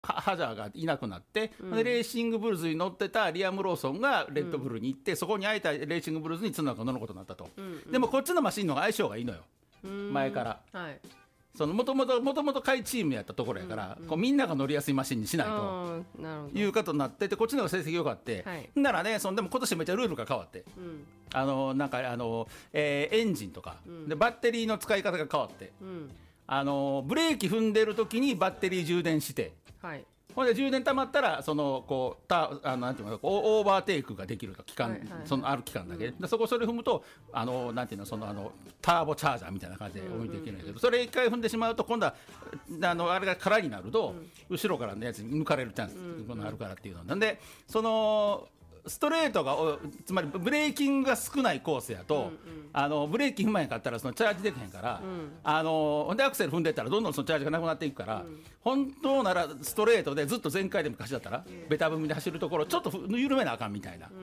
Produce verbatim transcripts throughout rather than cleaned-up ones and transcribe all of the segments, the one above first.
ハジャーがいなくなって、 うん、 でレーシングブルズに乗ってたリアム・ローソンがレッドブルに行って、うん、そこに会えたレーシングブルズに角田が乗ることになったと、うんうん、でもこっちのマシンの方が相性がいいのよ、前から、はい、そのもともともともと下位チームやったところやから、うんうん、こうみんなが乗りやすいマシンにしないということになってて、こっちの方が成績良かって、はい、ならね、そのでも今年めっちゃルールが変わって、うん、あのなんかあの、えー、エンジンとか、うん、でバッテリーの使い方が変わって、うん、あのブレーキ踏んでる時にバッテリー充電して、はい、ほんで充電溜まったらそのこうたあのなんていうのオーバーテイクができると期間、はいはいはい、そのある期間だけ、うん、でそこそれ踏むとあのなんていうのそのあのターボチャージャーみたいな感じで置いていけるんだけど、うんうんうん、それ一回踏んでしまうと今度はあのあれが空になると、うん、後ろからのやつに抜かれるチャンスがあるからっていうのなんで、そのストレートがつまりブレーキングが少ないコースやと、うんうん、あのブレーキ踏まへんかったらそのチャージできへんから、うん、あのでアクセル踏んでったらどんどんそのチャージがなくなっていくから、うん、本当ならストレートでずっと全開で昔だったら、うん、ベタ踏みで走るところちょっと緩めなあかんみたいな、うん、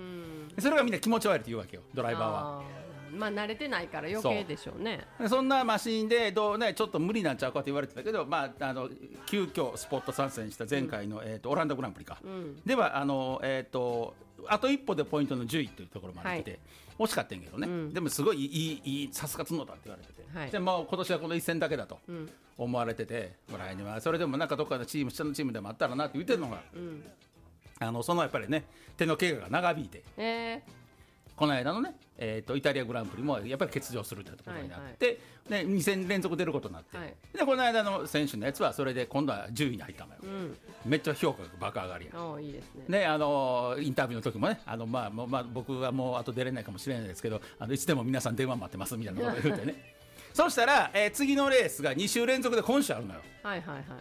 それがみんな気持ち悪いって言うわけよ、ドライバーは。 まあ慣れてないから余計でしょうね。 そ, そんなマシンでどう、ね、ちょっと無理なんちゃうかって言われてたけど、まあ、あの急遽スポット参戦した前回の、うんえー、とオランダグランプリか、うん、ではあの、えー、とあと一歩でポイントのじゅういというところまで来て、はい、惜しかったんやけどね、うん、でもすごいいいいいさすが角田って言われてて、はい、でも今年はこの一戦だけだと思われてて、うん、来年はそれでもなんかどっかのチーム下のチームでもあったらなって言ってるのが、うん、あのそのやっぱりね手の怪我が長引いて、えーこの間のね、えー、とイタリアグランプリもやっぱり欠場するということになって、はいはいね、に戦連続出ることになって、はい、でこの間の選手のやつはそれで今度はじゅういに入ったのよ、うん、めっちゃ評価が爆上がりやん。 いいですね。 ね、あのインタビューの時もねあの、まあまあ、僕はもうあと出れないかもしれないですけど、あのいつでも皆さん電話待ってますみたいなことを言ってねそしたら、えー、次のレースがに週連続で今週あるのよ。 はいはいはいはい、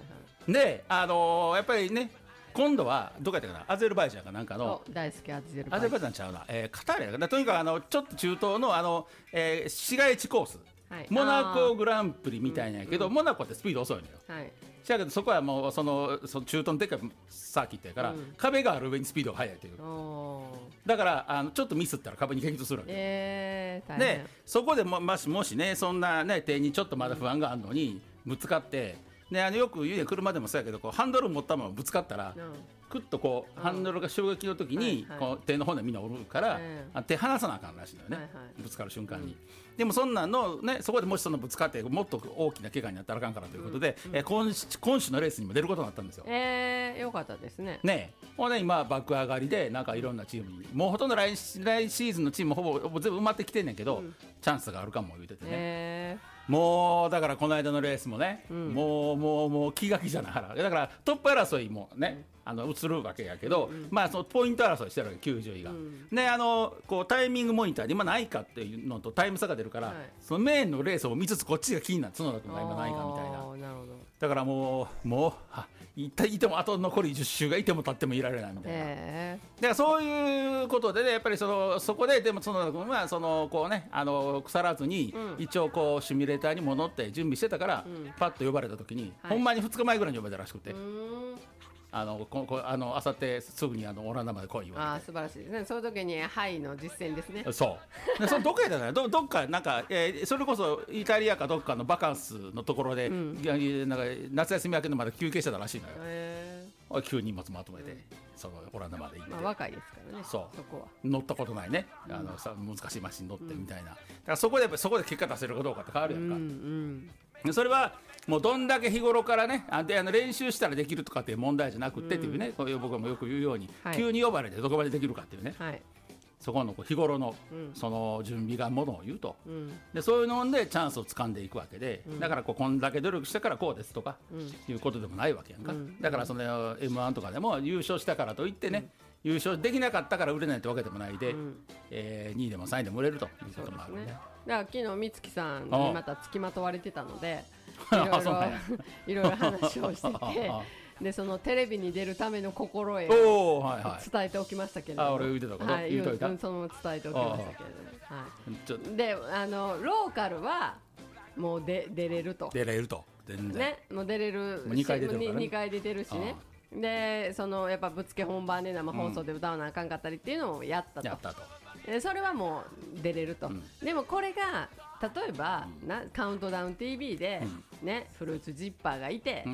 で、あのー、やっぱりね今度はどこやったかな、アゼルバイジャンかなんかの大好きアゼルバイジャンアゼルバイジャンちゃうな、えー、カタールやからとにかくあのちょっと中東のあの、えー、市街地コース、はい、モナコグランプリみたいなんやけど、うんうん、モナコってスピード遅いのよ、はい、しやけどそこはもうそのその中東のでっかいサーキットやから、うん、壁がある上にスピードが速いという、だからあのちょっとミスったら壁に激突するわけ、えー、でそこで も, もしもしねそんなね手にちょっとまだ不安があるのにぶつかって、ね、あのよく言うね車でもそうやけどこうハンドル持ったままぶつかったら、うん、クッとこう、うん、ハンドルが衝撃の時に、はいはい、こう手の骨みんな折るから、うん、手離さなあかんらしいのよね、はいはい、ぶつかる瞬間に、うん、でもそんなんの、ね、そこでもしそのぶつかってもっと大きな怪我になったらあかんからということで、うんえー、今, 今週のレースにも出ることになったんですよ。 えー、よかったですね。 ねもうね今爆上がりでなんかいろんなチームにもうほとんど 来, 来シーズンのチームほぼほぼ全部埋まってきてんねんけど、うん、チャンスがあるかも言うててね、えー、もうだからこの間のレースもね、うん、もうもうもう気が気じゃないからだからトップ争いもね、うんあの映るわけやけど、うんうんまあ、そのポイント争いしてるわけきゅうじゅういが、うん、であのこうタイミングモニターで今ないかっていうのとタイム差が出るから、はい、そのメインのレースを見つつこっちが気になって角田君が今ないかみたいな。なるほど。だからもうもういていてもあと残りじゅっ周がいても立ってもいられないみたいな、えー、だからそういうことで、ね、やっぱりそのそこででも角田君はそのこう、ね、あの腐らずに、うん、一応こうシミュレーターに戻って準備してたから、うん、パッと呼ばれた時に、はい、ほんまにふつかまえぐらいに呼ばれたらしくて、あのここあの明後日すぐにあのオランダまで来い言われて、 あ素晴らしいですね。その時にはいの実践ですね。 そうでそのどこやったかな ど, どっかなんか、えー、それこそイタリアかどっかのバカンスのところで、うん、なんか夏休み明けのまで休憩してたらしいのよ。へー急に荷物まとめて、うん、そのオランダまで行って、 まあ、若いですからね。 そうそこは乗ったことないね、うん、あのさ難しいマシン乗ってみたいな、うん、だからそこでそこで結果出せるかどうかって変わるやんか、うんうん、それはもうどんだけ日頃からねあであの練習したらできるとかっていう問題じゃなくってっていうね、うん、こういう僕もよく言うように、はい、急に呼ばれてどこまでできるかっていうね、はい、そこのこう日頃のその準備がものを言うと、うん、でそういうのでチャンスを掴んでいくわけで、うん、だからこうこんだけ努力したからこうですとか、うん、いうことでもないわけやんか、うん、だからその エムワン とかでも優勝したからといってね、うん、優勝できなかったから売れないってわけでもないで、うんえー、にいでもさんいでも売れるということもあるね。だから昨日美月さんにまた付きまとわれてたのでいろいろいろいろ話をしててでそのテレビに出るための心得を伝えておきましたけれども、 あ俺言うてたこと、はい、言うといたその伝えておきましたけれども、はい、であのローカルはもうで出れると出れると全然、 ね、もう出れるしにかい出てるからね、 にかい出てるしねでそのやっぱぶっつけ本番で生放送で歌わなあかんかったりっていうのをやったと、 やったとそれはもう出れると、うん、でもこれが例えば、うん、なカウントダウン ティーブイ で、うんね、フルーツジッパーがいて、うん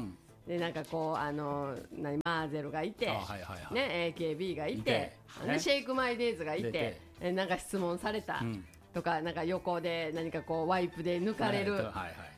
でなんかこうあの何マーゼルがいて、はいはいはい、ね エーケービー がいて、いてね、シェイクマイデイズがいて、えなんか質問された、うん、とかなんか横で何かこうワイプで抜かれる、はいはい、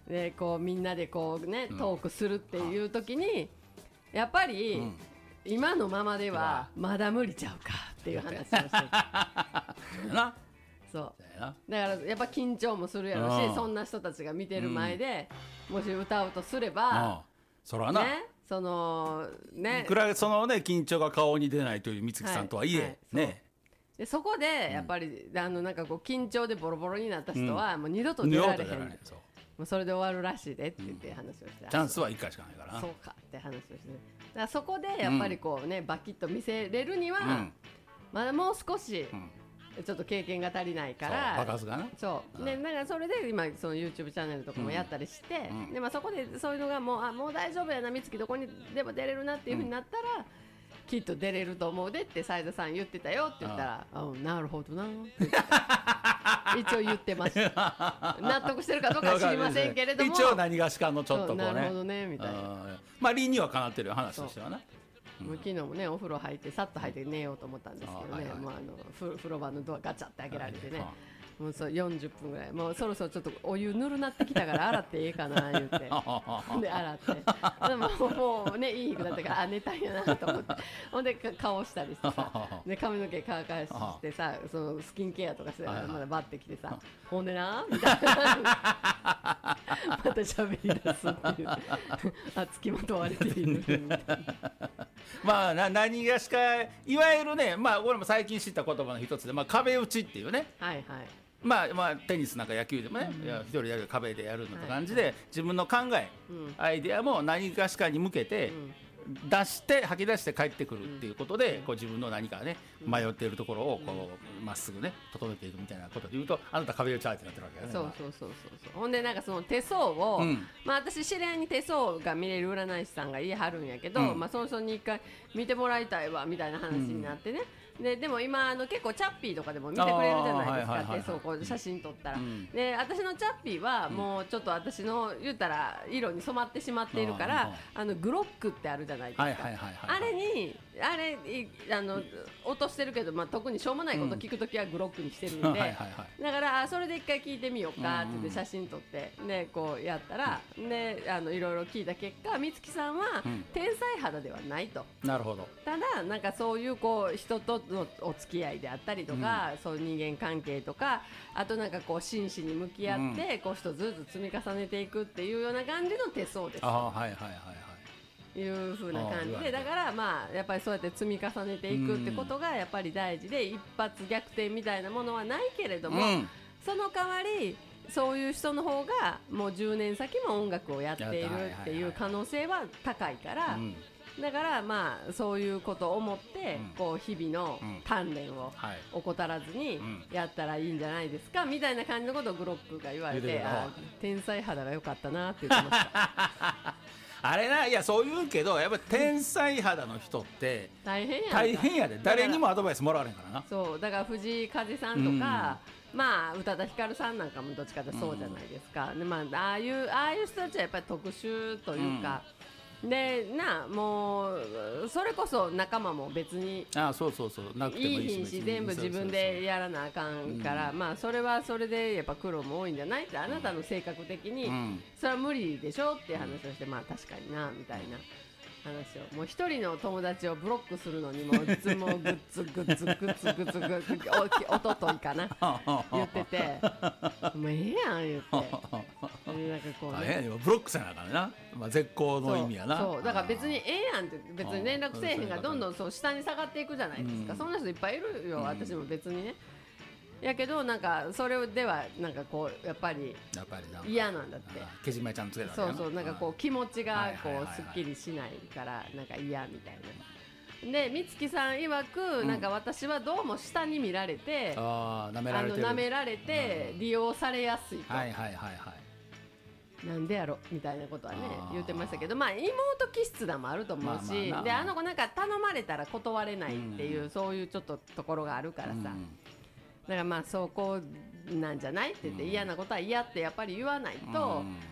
でこうみんなでこうねトークするっていう時に、うん、やっぱり、うん、今のままではまだ無理ちゃうかっていう話をしてたそうだからやっぱ緊張もするやろし、そんな人たちが見てる前で、うん、もし歌うとすれば、 そらな、 ね、そのねいくらそのね緊張が顔に出ないという美月さんとはいえ、はいはい、ねでそこでやっぱり、うん、あのなんかこう緊張でボロボロになった人はもう二度と出られへん、うん、もうそれで終わるらしいでって言って話をして、うん、 チャンスはいっかいしかないからな、 そうかって話をして、だからそこでやっぱりこうね、うん、バキッと見せれるには、うん、まだもう少し、うんちょっと経験が足りないから爆発がなそう、うん、でだからそれで今その YouTube チャンネルとかもやったりして、うんでまあ、そこでそういうのがもうあもう大丈夫やな美月どこにでも出れるなっていう風になったら、うん、きっと出れると思うでって斉田さん言ってたよって言ったらああなるほどなって一応言ってます納得してるかどうかは知りませんけれども一応何がしかのちょっとこうねなるほどねみたいなまあ理にはかなってる話としてはなもう昨日もねお風呂入ってさっと入って寝ようと思ったんですけどね、もうあの風呂場のドアガチャって開けられてね、もうそうよんじゅっぷんぐらいもうそろそろちょっとお湯ぬるなってきたから洗ってええかな言ってで洗ってでももうねいい日だったからあ寝たんやなと思ってほんで顔したりしてさで髪の毛乾かしてさそのスキンケアとかしてたらまだバッてきてさほんでなみたいなまた喋り出すっていうあ付きまとわれているみたいなまあな何がしかいわゆるねまあ俺も最近知った言葉の一つで、まあ、壁打ちっていうねはいはいまあまあ、テニスなんか野球でもね、うん、いや一人でやる壁でやるのと感じで、はい、自分の考え、うん、アイデアも何かしかに向けて出して吐き出して帰ってくるっていうことで、うん、こう自分の何かね迷っているところをこうまっすぐね整えていくみたいなことで言うとあなた壁打ち相手になってるわけだね。 そうそうそうそうそうほんでなんかその手相を、うん、まあ私知り合いに手相が見れる占い師さんが言い張るんやけど、うん、まあその人に一回見てもらいたいわみたいな話になってね、うんで, でも今あの結構チャッピーとかでも見てくれるじゃないですか手相こう写真撮ったら、うん、で私のチャッピーはもうちょっと私の言ったら色に染まってしまっているから、うん、あのグロックってあるじゃないですか、はいはいはいはい、あれにあれあの落としてるけど、まあ、特にしょうもないこと聞くときはグロックにしてるんで、うんはいはいはい、だからそれで一回聞いてみようかって言って写真撮ってでこうやったらであのいろいろ聞いた結果美月さんは天才肌ではないと、 うん、なるほどただなんかそういうこう人とのお付き合いであったりとか、うん、そういう人間関係とかあとなんかこう真摯に向き合って、うん、こう一つずつ積み重ねていくっていうような感じの手相です。あはいはいはいはいいう風な感じでだからまあやっぱりそうやって積み重ねていくってことがやっぱり大事で一発逆転みたいなものはないけれども、うん、その代わりそういう人の方がもうじゅうねん先も音楽をやっているっていう可能性は高いから、うんだからまあそういうことを思ってこう日々の鍛錬を怠らずにやったらいいんじゃないですかみたいな感じのことをグロックが言われてあ天才肌が良かったなって言ってましたあれないやそう言うけどやっぱり天才肌の人って大変や大変やで誰にもアドバイスもらわれんからなそうだから藤井風さんとかまあ宇多田ヒカルさんなんかもどっちかとそうじゃないですかでまあああいうああいう人たちはやっぱり特殊というかでなもうそれこそ仲間も別にあそうそうそうなくてもいいしいい品種全部自分でやらなあかんから、うん、まあそれはそれでやっぱ苦労も多いんじゃないってあなたの性格的に、うん、それは無理でしょっていう話をしてまあ確かになみたいな話をもう一人の友達をブロックするのにもいつもグッズグッズグッズグッズグッズおとといかな言っててもうええやん言ってなんかこう、ね、ブロックせなあかんな、まあ、絶好の意味やなそう、そうだから別にええやんって別に連絡せえへんがどんどんそう下に下がっていくじゃないですか、うん、そんな人いっぱいいるよ、うん、私も別にねやけどなんかそれではなんかこうやっぱり嫌なんだってけじめちゃんつけたそうそうなんかこう気持ちがこうすっきりしないからなんか嫌みたいなで美月さん曰くなんか私はどうも下に見られて、うん、あ舐められてる、あの舐められて利用されやすいとはいはいはいはいなんでやろみたいなことはね言ってましたけどまあ妹気質だもあると思うし、まあまあまあ、であの子なんか頼まれたら断れないっていう、うん、そういうちょっとところがあるからさ、うんだからまあそこなんじゃないって言って嫌なことは嫌ってやっぱり言わないと、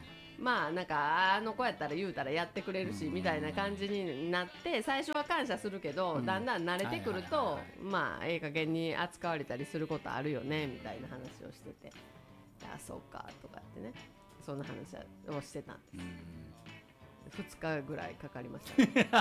まあなんかあの子やったら言うたらやってくれるし、うん、みたいな感じになって最初は感謝するけど、うん、だんだん慣れてくるとまあええ加減に扱われたりすることあるよねみたいな話をしてて、あそうかとかってね、そんな話をしてたんです、うんふつかぐらいかかりました、ね、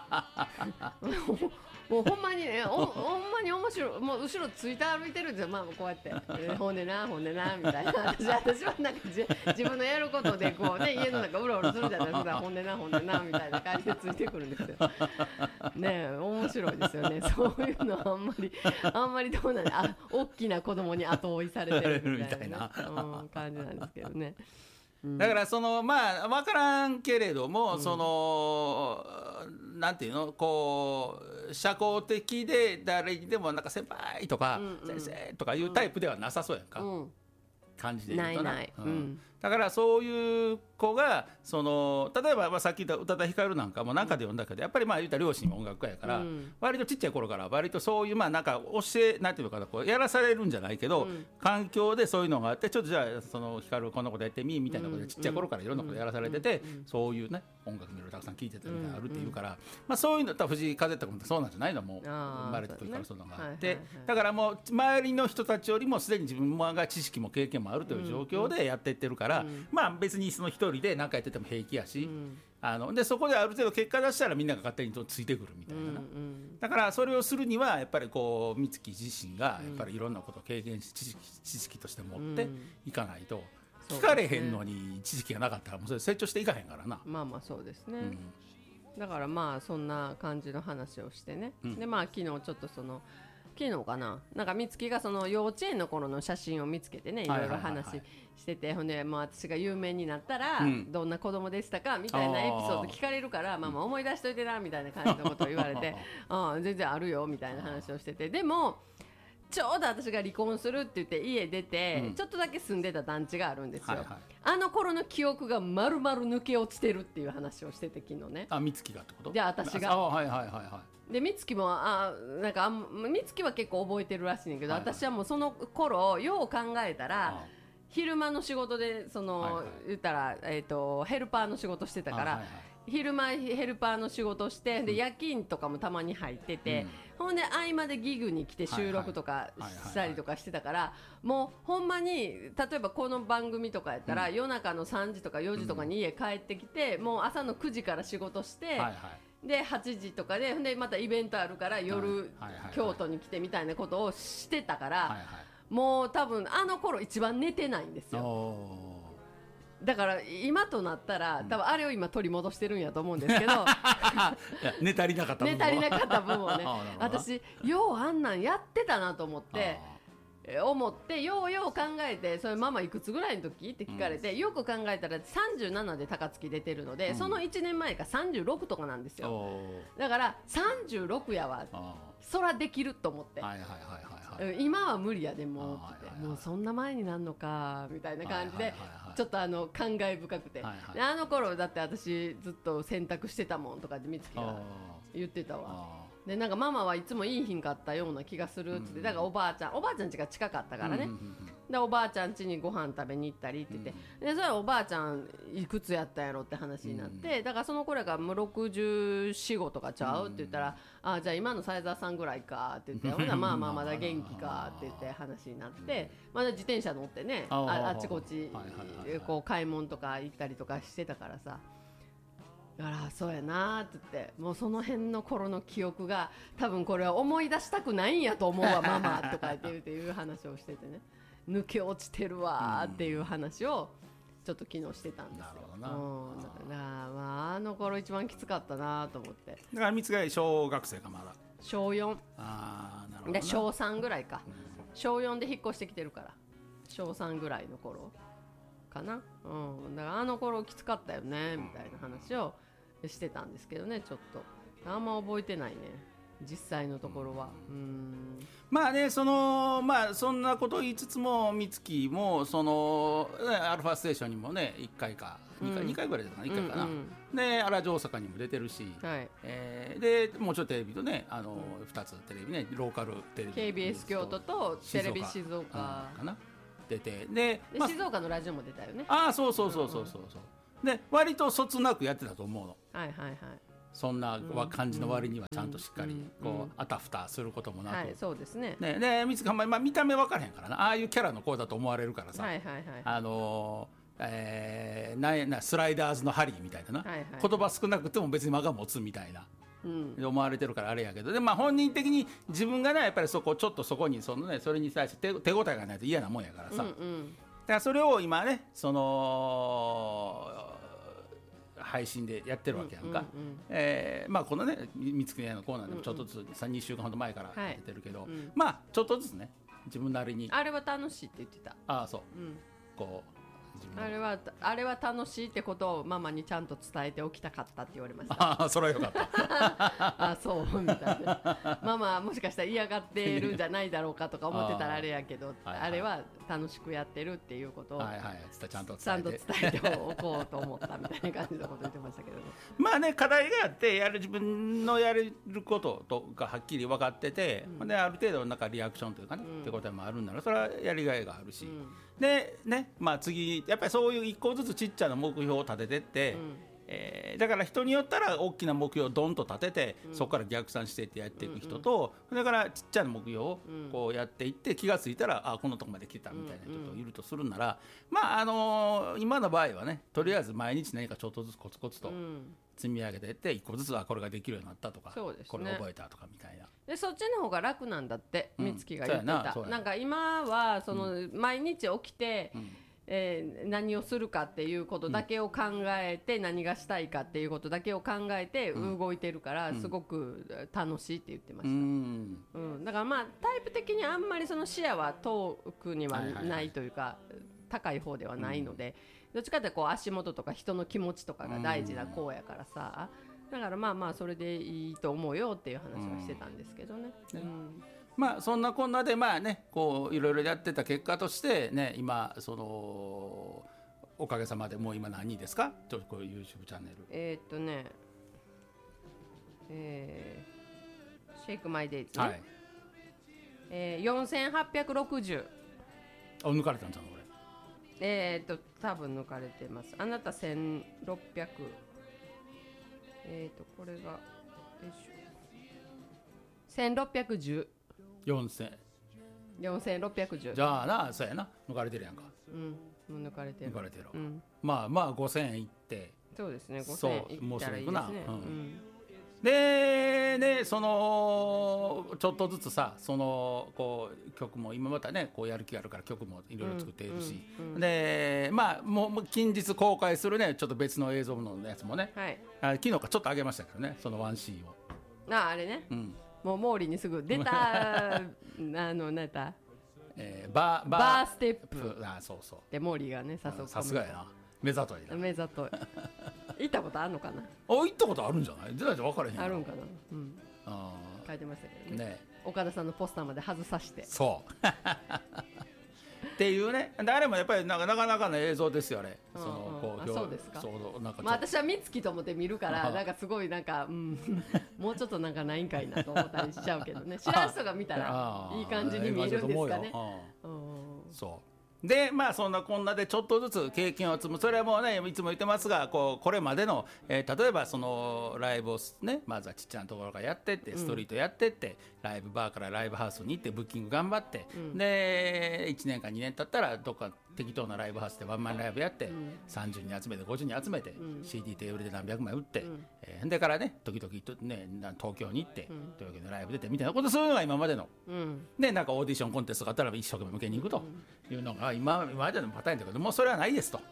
もうほんまにねほんまに面白い、もう後ろついて歩いてるんですよ、まあこうやって、えー、ほんでなほんでなみたいな私, 私はなんかじ自分のやることでこうね家の中うろうろするじゃないですか、ほんでなほんでなみたいな感じでついてくるんですよね。え面白いですよね、そういうのあんまりあんまりどうなんであ大きな子供に後追いされてるみたいな、うん、感じなんですけどね。 だからそのまあ分からんけれども、うん、そのなんていうのこう社交的で誰にでもなんか先輩とか、うんうん、先生とかいうタイプではなさそうやんか、うん、感じで言うとな、 ないない、うん、 だからそういう子がその例えばまあさっき言った宇多田ヒカルなんかも何かで読んだけど、やっぱりまあ言ったら両親も音楽家やから、うん、割とちっちゃい頃から割とそういうまあなんか教えなんていうのかなこうやらされるんじゃないけど、うん、環境でそういうのがあってちょっとじゃあそのヒカルこんなことやってみみたいなことでちっちゃい頃からいろんなことやらされてて、うん、そういうね音楽メロたくさん聴いてたみたいなのあるっていうから、うんまあ、そういうの藤井風とかもそうなんじゃないの、もう生まれた時からそういうのがあって、ねはいはいはい、だからもう周りの人たちよりもすでに自分が知識も経験もあるという状況でやっていってるから、うん、まあ別にその一人で何かやってても平気やし、うん、あのでそこである程度結果出したらみんなが勝手についてくるみたいな、うんうん、だからそれをするにはやっぱりこう美月自身がやっぱりいろんなことを経験し知識、知識として持っていかないと、うん、聞かれへんのに知識がなかったらもうそれ成長していかへんからな。 まあまあそうですね、うん、だからまあそんな感じの話をしてね、うん、でまあ昨日ちょっとその昨日かななんか美月がその幼稚園の頃の写真を見つけてねいろいろ話してて、ほんでまあ私が有名になったらどんな子供でしたかみたいなエピソード聞かれるから、まあまあ思い出しといてなみたいな感じのことを言われてああ全然あるよみたいな話をしてて、でもちょうど私が離婚するって言って家出て、うん、ちょっとだけ住んでた団地があるんですよ、はいはい、あの頃の記憶が丸々抜け落ちてるっていう話をしてて昨日ね。 あ美月がってこと？ じゃあ私があはいはいはいはいで美月もあなんか美月は結構覚えてるらしいんだけど、はいはい、私はもうその頃よう考えたら昼間の仕事でその、はいはい、言ったら、えーと、ヘルパーの仕事してたから、はいはい、昼間ヘルパーの仕事してで夜勤とかもたまに入ってて、うん、ほんで合間でギグに来て収録とかしたりとかしてたから、はいはい、もうほんまに例えばこの番組とかやったら、うん、夜中のさんじとかよじとかに家帰ってきて、うん、もう朝のくじから仕事して、はいはいではちじとか で, でまたイベントあるから夜京都に来てみたいなことをしてたから、はいはい、もう多分あの頃一番寝てないんですよ。だから今となったら多分あれを今取り戻してるんやと思うんですけど寝足りなかった分寝足りなかった分をね私ようあんなんやってたなと思って思ってようよう考えて、それママいくつぐらいの時って聞かれて、うん、よく考えたらさんじゅうななで高槻出てるので、うん、そのいちねんまえがさんじゅうろくとかなんですよ。だからさんじゅうろくやわそらできると思って、はいはいはいはい、今は無理やでもう、はいはいはい、もうそんな前になんのかみたいな感じで、はいはいはいはい、ちょっとあの感慨深くて、はいはい、であの頃だって私ずっと洗濯してたもんとかって美月が言ってたわ。でなんかママはいつもいい日んかったような気がするって言って、だからおばあちゃんおばあちゃん家が近かったからね、うんうんうん、でおばあちゃん家にご飯食べに行ったりって言って、うん、でそれはおばあちゃんいくつやったやろって話になって、うん、だからその頃がもうろくじゅうよん、ごとかちゃうって言ったら、うん、あじゃあ今のサイザーさんぐらいかって言ってほなまあまあまだ元気かって言って話になってまだ自転車乗ってね あ, あっちこっちこう買い物とか行ったりとかしてたからさ、だからそうやなって言ってもうその辺の頃の記憶が多分これは思い出したくないんやと思うわママとか言ってっていう話をしててね抜け落ちてるわっていう話をちょっと昨日してたんですよ。なるほどな、うん、だからまああの頃一番きつかったなと思って。 だから三つが小学生かまだしょうよんあーなるほどなでしょうさんぐらいか、うん、しょうよんで引っ越してきてるからしょうさんぐらいの頃かな、うん、だからあの頃きつかったよねみたいな話をしてたんですけどね、ちょっとあんま覚えてないね実際のところは。うーんまあねそのまあそんなこと言いつつも美月もそのアルファステーションにもねいっかいかにかい、うん、にかいぐらいだったかないっかいかな、うんうん、でアラジオ大阪にも出てるし、はいえー、でもうちょっとテレビとねあの、うん、ふたつテレビねローカルテレビケービーエス 京都とテレビ静岡かな出てで、まあ、静岡のラジオも出たよね。 ああそうそうそうそうそうそう、 で割とそつなくやってたと思うの。 はいはいはい。 そんな感じの割にはちゃんとしっかりこうあたふたすることもなく、はい、 そうですね。 ねで美月は、まあ、見た目分からへんからな、ああいうキャラの子だと思われるからさ、 はいはいはい、 あのーえー、ななスライダーズのハリーみたいなな、はいはいはい、言葉少なくても別に間が持つみたいな、うん、思われてるからあれやけど、で、まあ、本人的に自分がねやっぱりそこちょっとそこにその、ね、それに対して手、手応えがないと嫌なもんやからさ、うんうん、だからそれを今ねその配信でやってるわけやんか、うんうんうん、えーまあ、このね美月のコーナーでもちょっとずつ、うんうん、にしゅうかんほど前から出てるけど、はい、うん、まあちょっとずつね自分なりにあれは楽しいって言ってた。 ああそう、うん、こうあれはあれは楽しいってことをママにちゃんと伝えておきたかったって言われました。 ああそれはよかったあそうみたいなママもしかしたら嫌がってるんじゃないだろうかとか思ってたらあれやけど あ,、はいはい、あれは楽しくやってるっていうことを、はいはい、ちゃんと伝えておこうと思ったみたいな感じのこと言ってましたけど、ね、 まあね課題があってやる自分のやれることとかはっきり分かってて、うん、である程度なんかリアクションというかね、うん、ってこともあるんならそれはやりがいがあるし、うん、でねまあ、次やっぱりそういう一個ずつちっちゃな目標を立ててって、うん、えー、だから人によったら大きな目標をドンと立てて、うん、そこから逆算していってやっていく人と、うんうん、だからちっちゃな目標をこうやっていって気がついたらあこのとこまで来たみたいな人といるとするなら、まああのー、今の場合はねとりあえず毎日何かちょっとずつコツコツと積み上げていっていっこずつはこれができるようになったとか、ね、これ覚えたとかみたいな。 でそっちの方が楽なんだって美月が言ってた、うん、な, なんか今はその、うん、毎日起きて、うん、えー、何をするかっていうことだけを考えて、うん、何がしたいかっていうことだけを考えて動いてるから、うん、すごく楽しいって言ってました、うんうん、だからまあタイプ的にあんまりその視野は遠くにはないというか、はいはいはい、高い方ではないので、うん、どっちかってこう足元とか人の気持ちとかが大事な子やからさ、だからまあまあそれでいいと思うよっていう話はしてたんですけどね、うんうん、 まあそんなこんなでまあねこういろいろやってた結果としてね今そのおかげさまでもう今何人ですかちょっとこういう YouTube チャンネルえー、っとねえー、シェイクマイデイズね、はい、えー、よんせんはっぴゃくろくじゅうあ抜かれたんじゃんこれえー、っと多分抜かれてます。あなたせんろっぴゃくえーとこれがせんろっぴゃくじゅうよんせんよんせんろっぴゃくじゅうじゃあなそうやな抜かれてるやんか、 うん、もう抜かれてる抜かれてる、うん、まあまあごせんいってそうですねごせんいったらいいですね、うん、 でねそのちょっとずつさそのこう曲も今またねこうやる気があるから曲もいろいろ作っているし、うんうんうん、でまあもう近日公開するねちょっと別の映像のやつもね、はい、あ昨日かちょっと上げましたけどねそのワンシーンをああれね、うん、もう毛利にすぐ出たあの何だえー、バーバーステップあそうそうで毛利がね誘うさすがやな目ざといな目ざとい行ったことあるのかなあ行ったことあるんじゃない出ないと分からへんあるんかな、うん、あ書いてましたけど ね, ね岡田さんのポスターまで外さしてそうっていうねであれもやっぱりなかなかの映像ですよねそのこうそうですかそうなんか、 まあ、私は美月と思って見るからなんかすごいなんか、うん、もうちょっとなんかないんかいなと思ったりしちゃうけどね知らん人が見たらいい感じに見えるんですかねそうでまあそんなこんなでちょっとずつ経験を積むそれはもうねいつも言ってますがこうこれまでの、えー、例えばそのライブをねまずはちっちゃなところからやってってストリートやってって、うん、ライブバーからライブハウスに行ってブッキング頑張って、うん、でいちねんかにねん経ったらどっか適当なライブハウスでワンマンライブやって、うん、さんじゅうにん集めてごじゅうにん集めて、うん、シーディー テーブルで何百枚売って、うんえー、でからね時々ね東京に行って、うん、東京でライブ出てみたいなことするのが今までの、うん、でなんかオーディションコンテストがあったら一生懸命受けに行くというのが今までのパターンだけどもうそれはないですと、はい、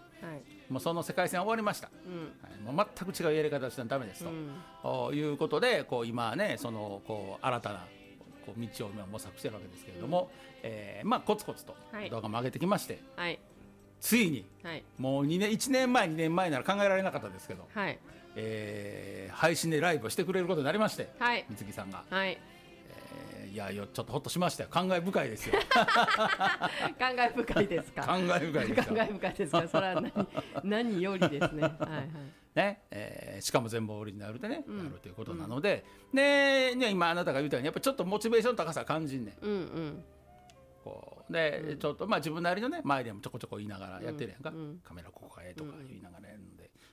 もうその世界線は終わりました、うんはい、もう全く違うやり方をしてはダメですと、うん、いうことでこう今ねそのこう新たなこう道を模索してるわけですけれども、うんえーまあ、コツコツと動画も上げてきまして、はい、ついに、はい、もうにねんいちねんまえにねんまえなら考えられなかったですけど、はいえー、配信でライブをしてくれることになりまして、はい、美月さんが、はいえー、いやよちょっとほっとしましたよ感慨深いですよ感慨深いですか感慨深いです感慨深いですかそれは 何, 何よりですねはいはいねえー、しかも全部オリジナルでね、うん、やるということなので、うん、で、ね、今あなたが言ったようにやっぱちょっとモチベーションの高さ感じんねん、うんうん、こうで、うん、ちょっとまあ自分なりのね前でもちょこちょこ言いながらやってるやんか、うんうん、カメラここかえとか言いながらやるので、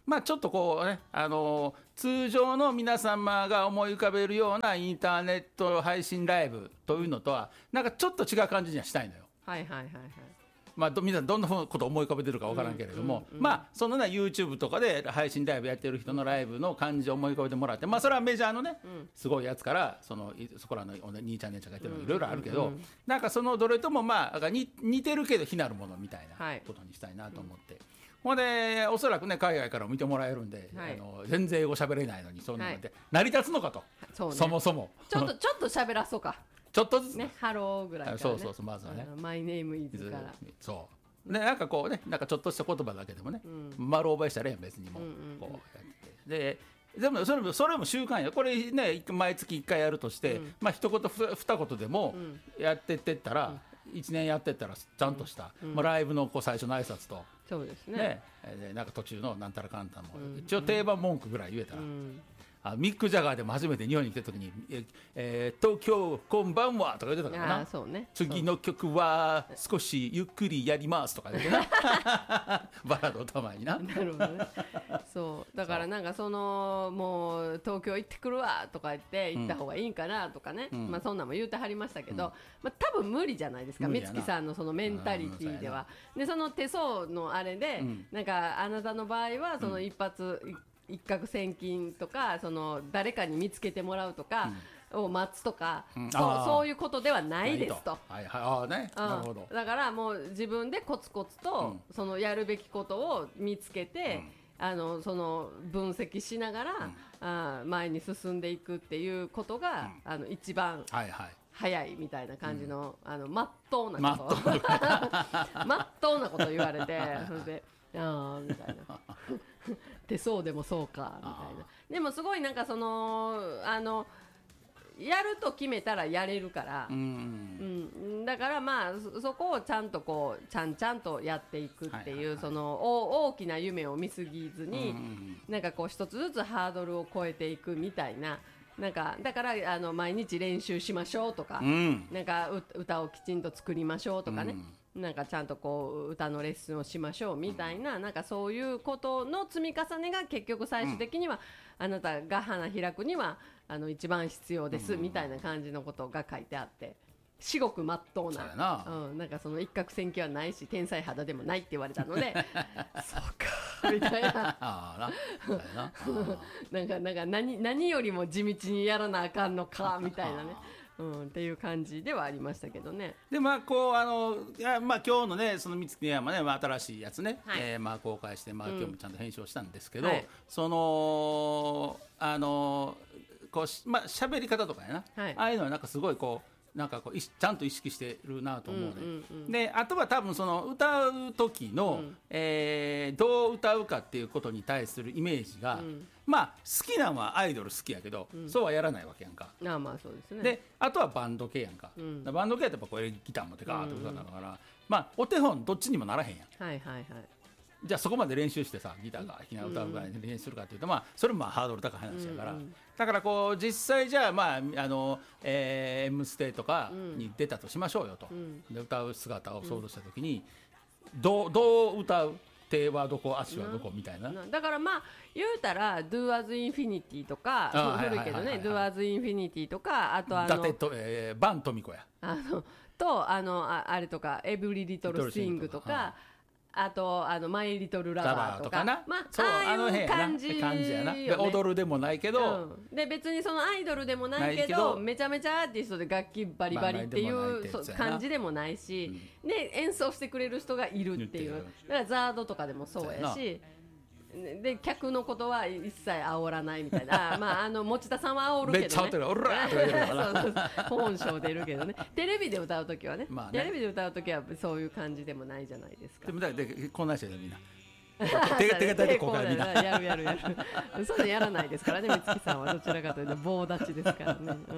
まあちょっとこうね、あのー、通常の皆様が思い浮かべるようなインターネット配信ライブというのとはなんかちょっと違う感じにはしたいのよ。 はいはいはいはい。 まあ、みんなどんなことを思い浮かべてるか分からんけれども、うんうんうん、まあそのね YouTube とかで配信ライブやってる人のライブの感じを思い浮かべてもらって、まあそれはメジャーのね、うん、すごいやつからそのそこらの兄ちゃん姉ちゃんがやってるのいろいろあるけど、うんうんうん、なんかそのどれともまあ似てるけど非なるものみたいなことにしたいなと思って、はい、ほんでおそらくね海外からも見てもらえるんで、はい、あの全然英語喋れないのにそんなので、はい、成り立つのかと、そうね、そもそもちょっとちょっと喋らそうかちょっとずつね、ハローぐらいから、ね、 そうそうそう、まずはね、 マイネームイズからそうでなんかこうね、なんかちょっとした言葉だけでもね、うん、丸覚えしたらええ別にも、うんうんうん、こうやってででもそれもそれも習慣や、これね毎月いっかいやるとして、うん、まあ一言二言でもやってってったら、うん、いちねんやってったらちゃんとした、うん、まあ、ライブのこう最初の挨拶と、 そうですね、 ねでなんか途中のなんたらかんたんも、うん、一応定番文句ぐらい言えたら、うん、あミック・ジャガーでも初めて日本に来た時にえ、えー、東京こんばんはとか言ってたからな、 そう、ね、 次の曲は少しゆっくりやりますとか言ってなバラードをたまにななるほどねそうだからなんかそのもう東京行ってくるわとか言って行った方がいいんかなとかね、うん、まあそんなんも言うてはりましたけど、うん、まあ多分無理じゃないですか、美月さんのそのメンタリティーでは、うん、でその手相のあれで、うん、なんかあなたの場合はその一発、うん一攫千金とかその誰かに見つけてもらうとかを待つとか、うん、そう、そういうことではないですと、 はいはい、あね、うん、なるほど。 だからもう自分でコツコツと、うん、そのやるべきことを見つけて、うん、あのその分析しながら、うん、あ前に進んでいくっていうことが、うん、あの一番、はいはい、早いみたいな感じの、うん、あの真っ当なこと真っ当なこと言われてそれであーみたいな手相でもそうかみたいな。でもすごいなんかそのあのやると決めたらやれるから、うんうん、だからまあ そ, そこをちゃんとこうちゃんちゃんとやっていくっていう、はいはいはい、その大きな夢を見すぎずに、うん、なんかこう一つずつハードルを超えていくみたいな。なんかだからあの毎日練習しましょうとか、うん、なんか歌をきちんと作りましょうとかね、うん、なんかちゃんとこう歌のレッスンをしましょうみたいな、うん、なんかそういうことの積み重ねが結局最終的には、うん、あなたが花開くにはあの一番必要ですみたいな感じのことが書いてあって、至極真っ当な、な、うん、なんかその一攫千金はないし天才肌でもないって言われたのでそうかみたいなあななんかなんか 何, 何よりも地道にやらなあかんのかみたいなねうん、っていう感じではありましたけどね。 でまあこうあのいや、まあ、今日のねその三月山ね、まあ、新しいやつね、はい、えー、まあ公開して、まあ、今日もちゃんと編集をしたんですけど、うんはい、そのあのこうまあ喋り方とかやな、はい、ああいうのはなんかすごいこうなんかこうちゃんと意識してるなと思うね、うんうんうん、であとは多分その歌う時の、うん、えー、どう歌うかっていうことに対するイメージが、うん、まあ好きなのはアイドル好きやけど、うん、そうはやらないわけやんか。 あまあそうですね。 であとはバンド系やんか、うん、バンド系やったらこれギター持ってガーッと歌うから、うんうん、まあお手本どっちにもならへんやん。 はいはいはい。 じゃあそこまで練習してさギターが弾きながら歌うぐらいで練習するかっていうと、まあそれもまあハードル高い話やから、うんうん、だからこう実際じゃあまああの、えー、M ステとかに出たとしましょうよと、うん、で歌う姿を想像した時に、うん、どうどう歌う、手はどこ足はどこみたいな、 うん、だからまあ言うたら Do As Infinity とか古いけどね Do As Infinity とかあとあの伊達と、えー、バントミコやあのとあの あ, あれとか Every Little Thing とかあとあのマイリトルラバーとかな、 まあ、 そうああいう感じ感じやな。で踊るでもないけど、 うん、で別にそのアイドルでもないけどめちゃめちゃアーティストで楽器バリバリっていう感じでもないし、うん、で演奏してくれる人がいるっていう、だからザードとかでもそうやし、で客のことは一切煽らないみたいなあ、まあ、あの持田さんは煽るけどね、めっちゃ煽ってる、おらー本性出るけどね、テレビで歌うときはね、まあ、ねテレビで歌うときはそういう感じでもないじゃないですか。 でもだでこんな人でみんな手が手が手こうからみんなやるやるやるそういうのやらないですからね、美月さんはどちらかというと棒立ちですからね、うん、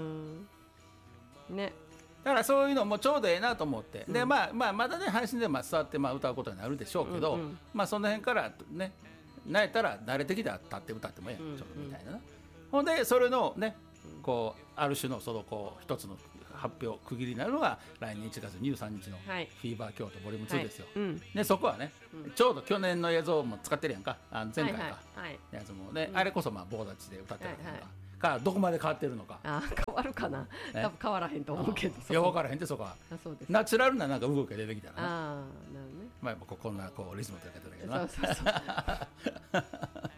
ねだからそういうのもちょうどええなと思って、うん、でまあまあまだね配信でまあ座ってまあ歌うことになるでしょうけど、うんうん、まあその辺からね慣れたら慣れてきたら立って歌ってもええやん、うんうん、ちょっとみたいな、ほんでそれのねこうある種のそのこう一つの発表区切りになるのが来年いちがつにじゅうさんにちのフィーバー京都ボリュームツーですよ、はいうん、でそこはね、うん、ちょうど去年の映像も使ってるやんか、あの前回か、はいはい、やつもね、うん、あれこそまあ棒立ちで歌ってるのか、はいはい、かどこまで変わってるのか。 あ変わるかな、ね、多分変わらへんと思うけど。 いや分からへんってそこは。あそうですナチュラルななんか動きが出てきたらね。あなるほどね。まあやっぱこんなこうリズムというかだけどな。そうそうそう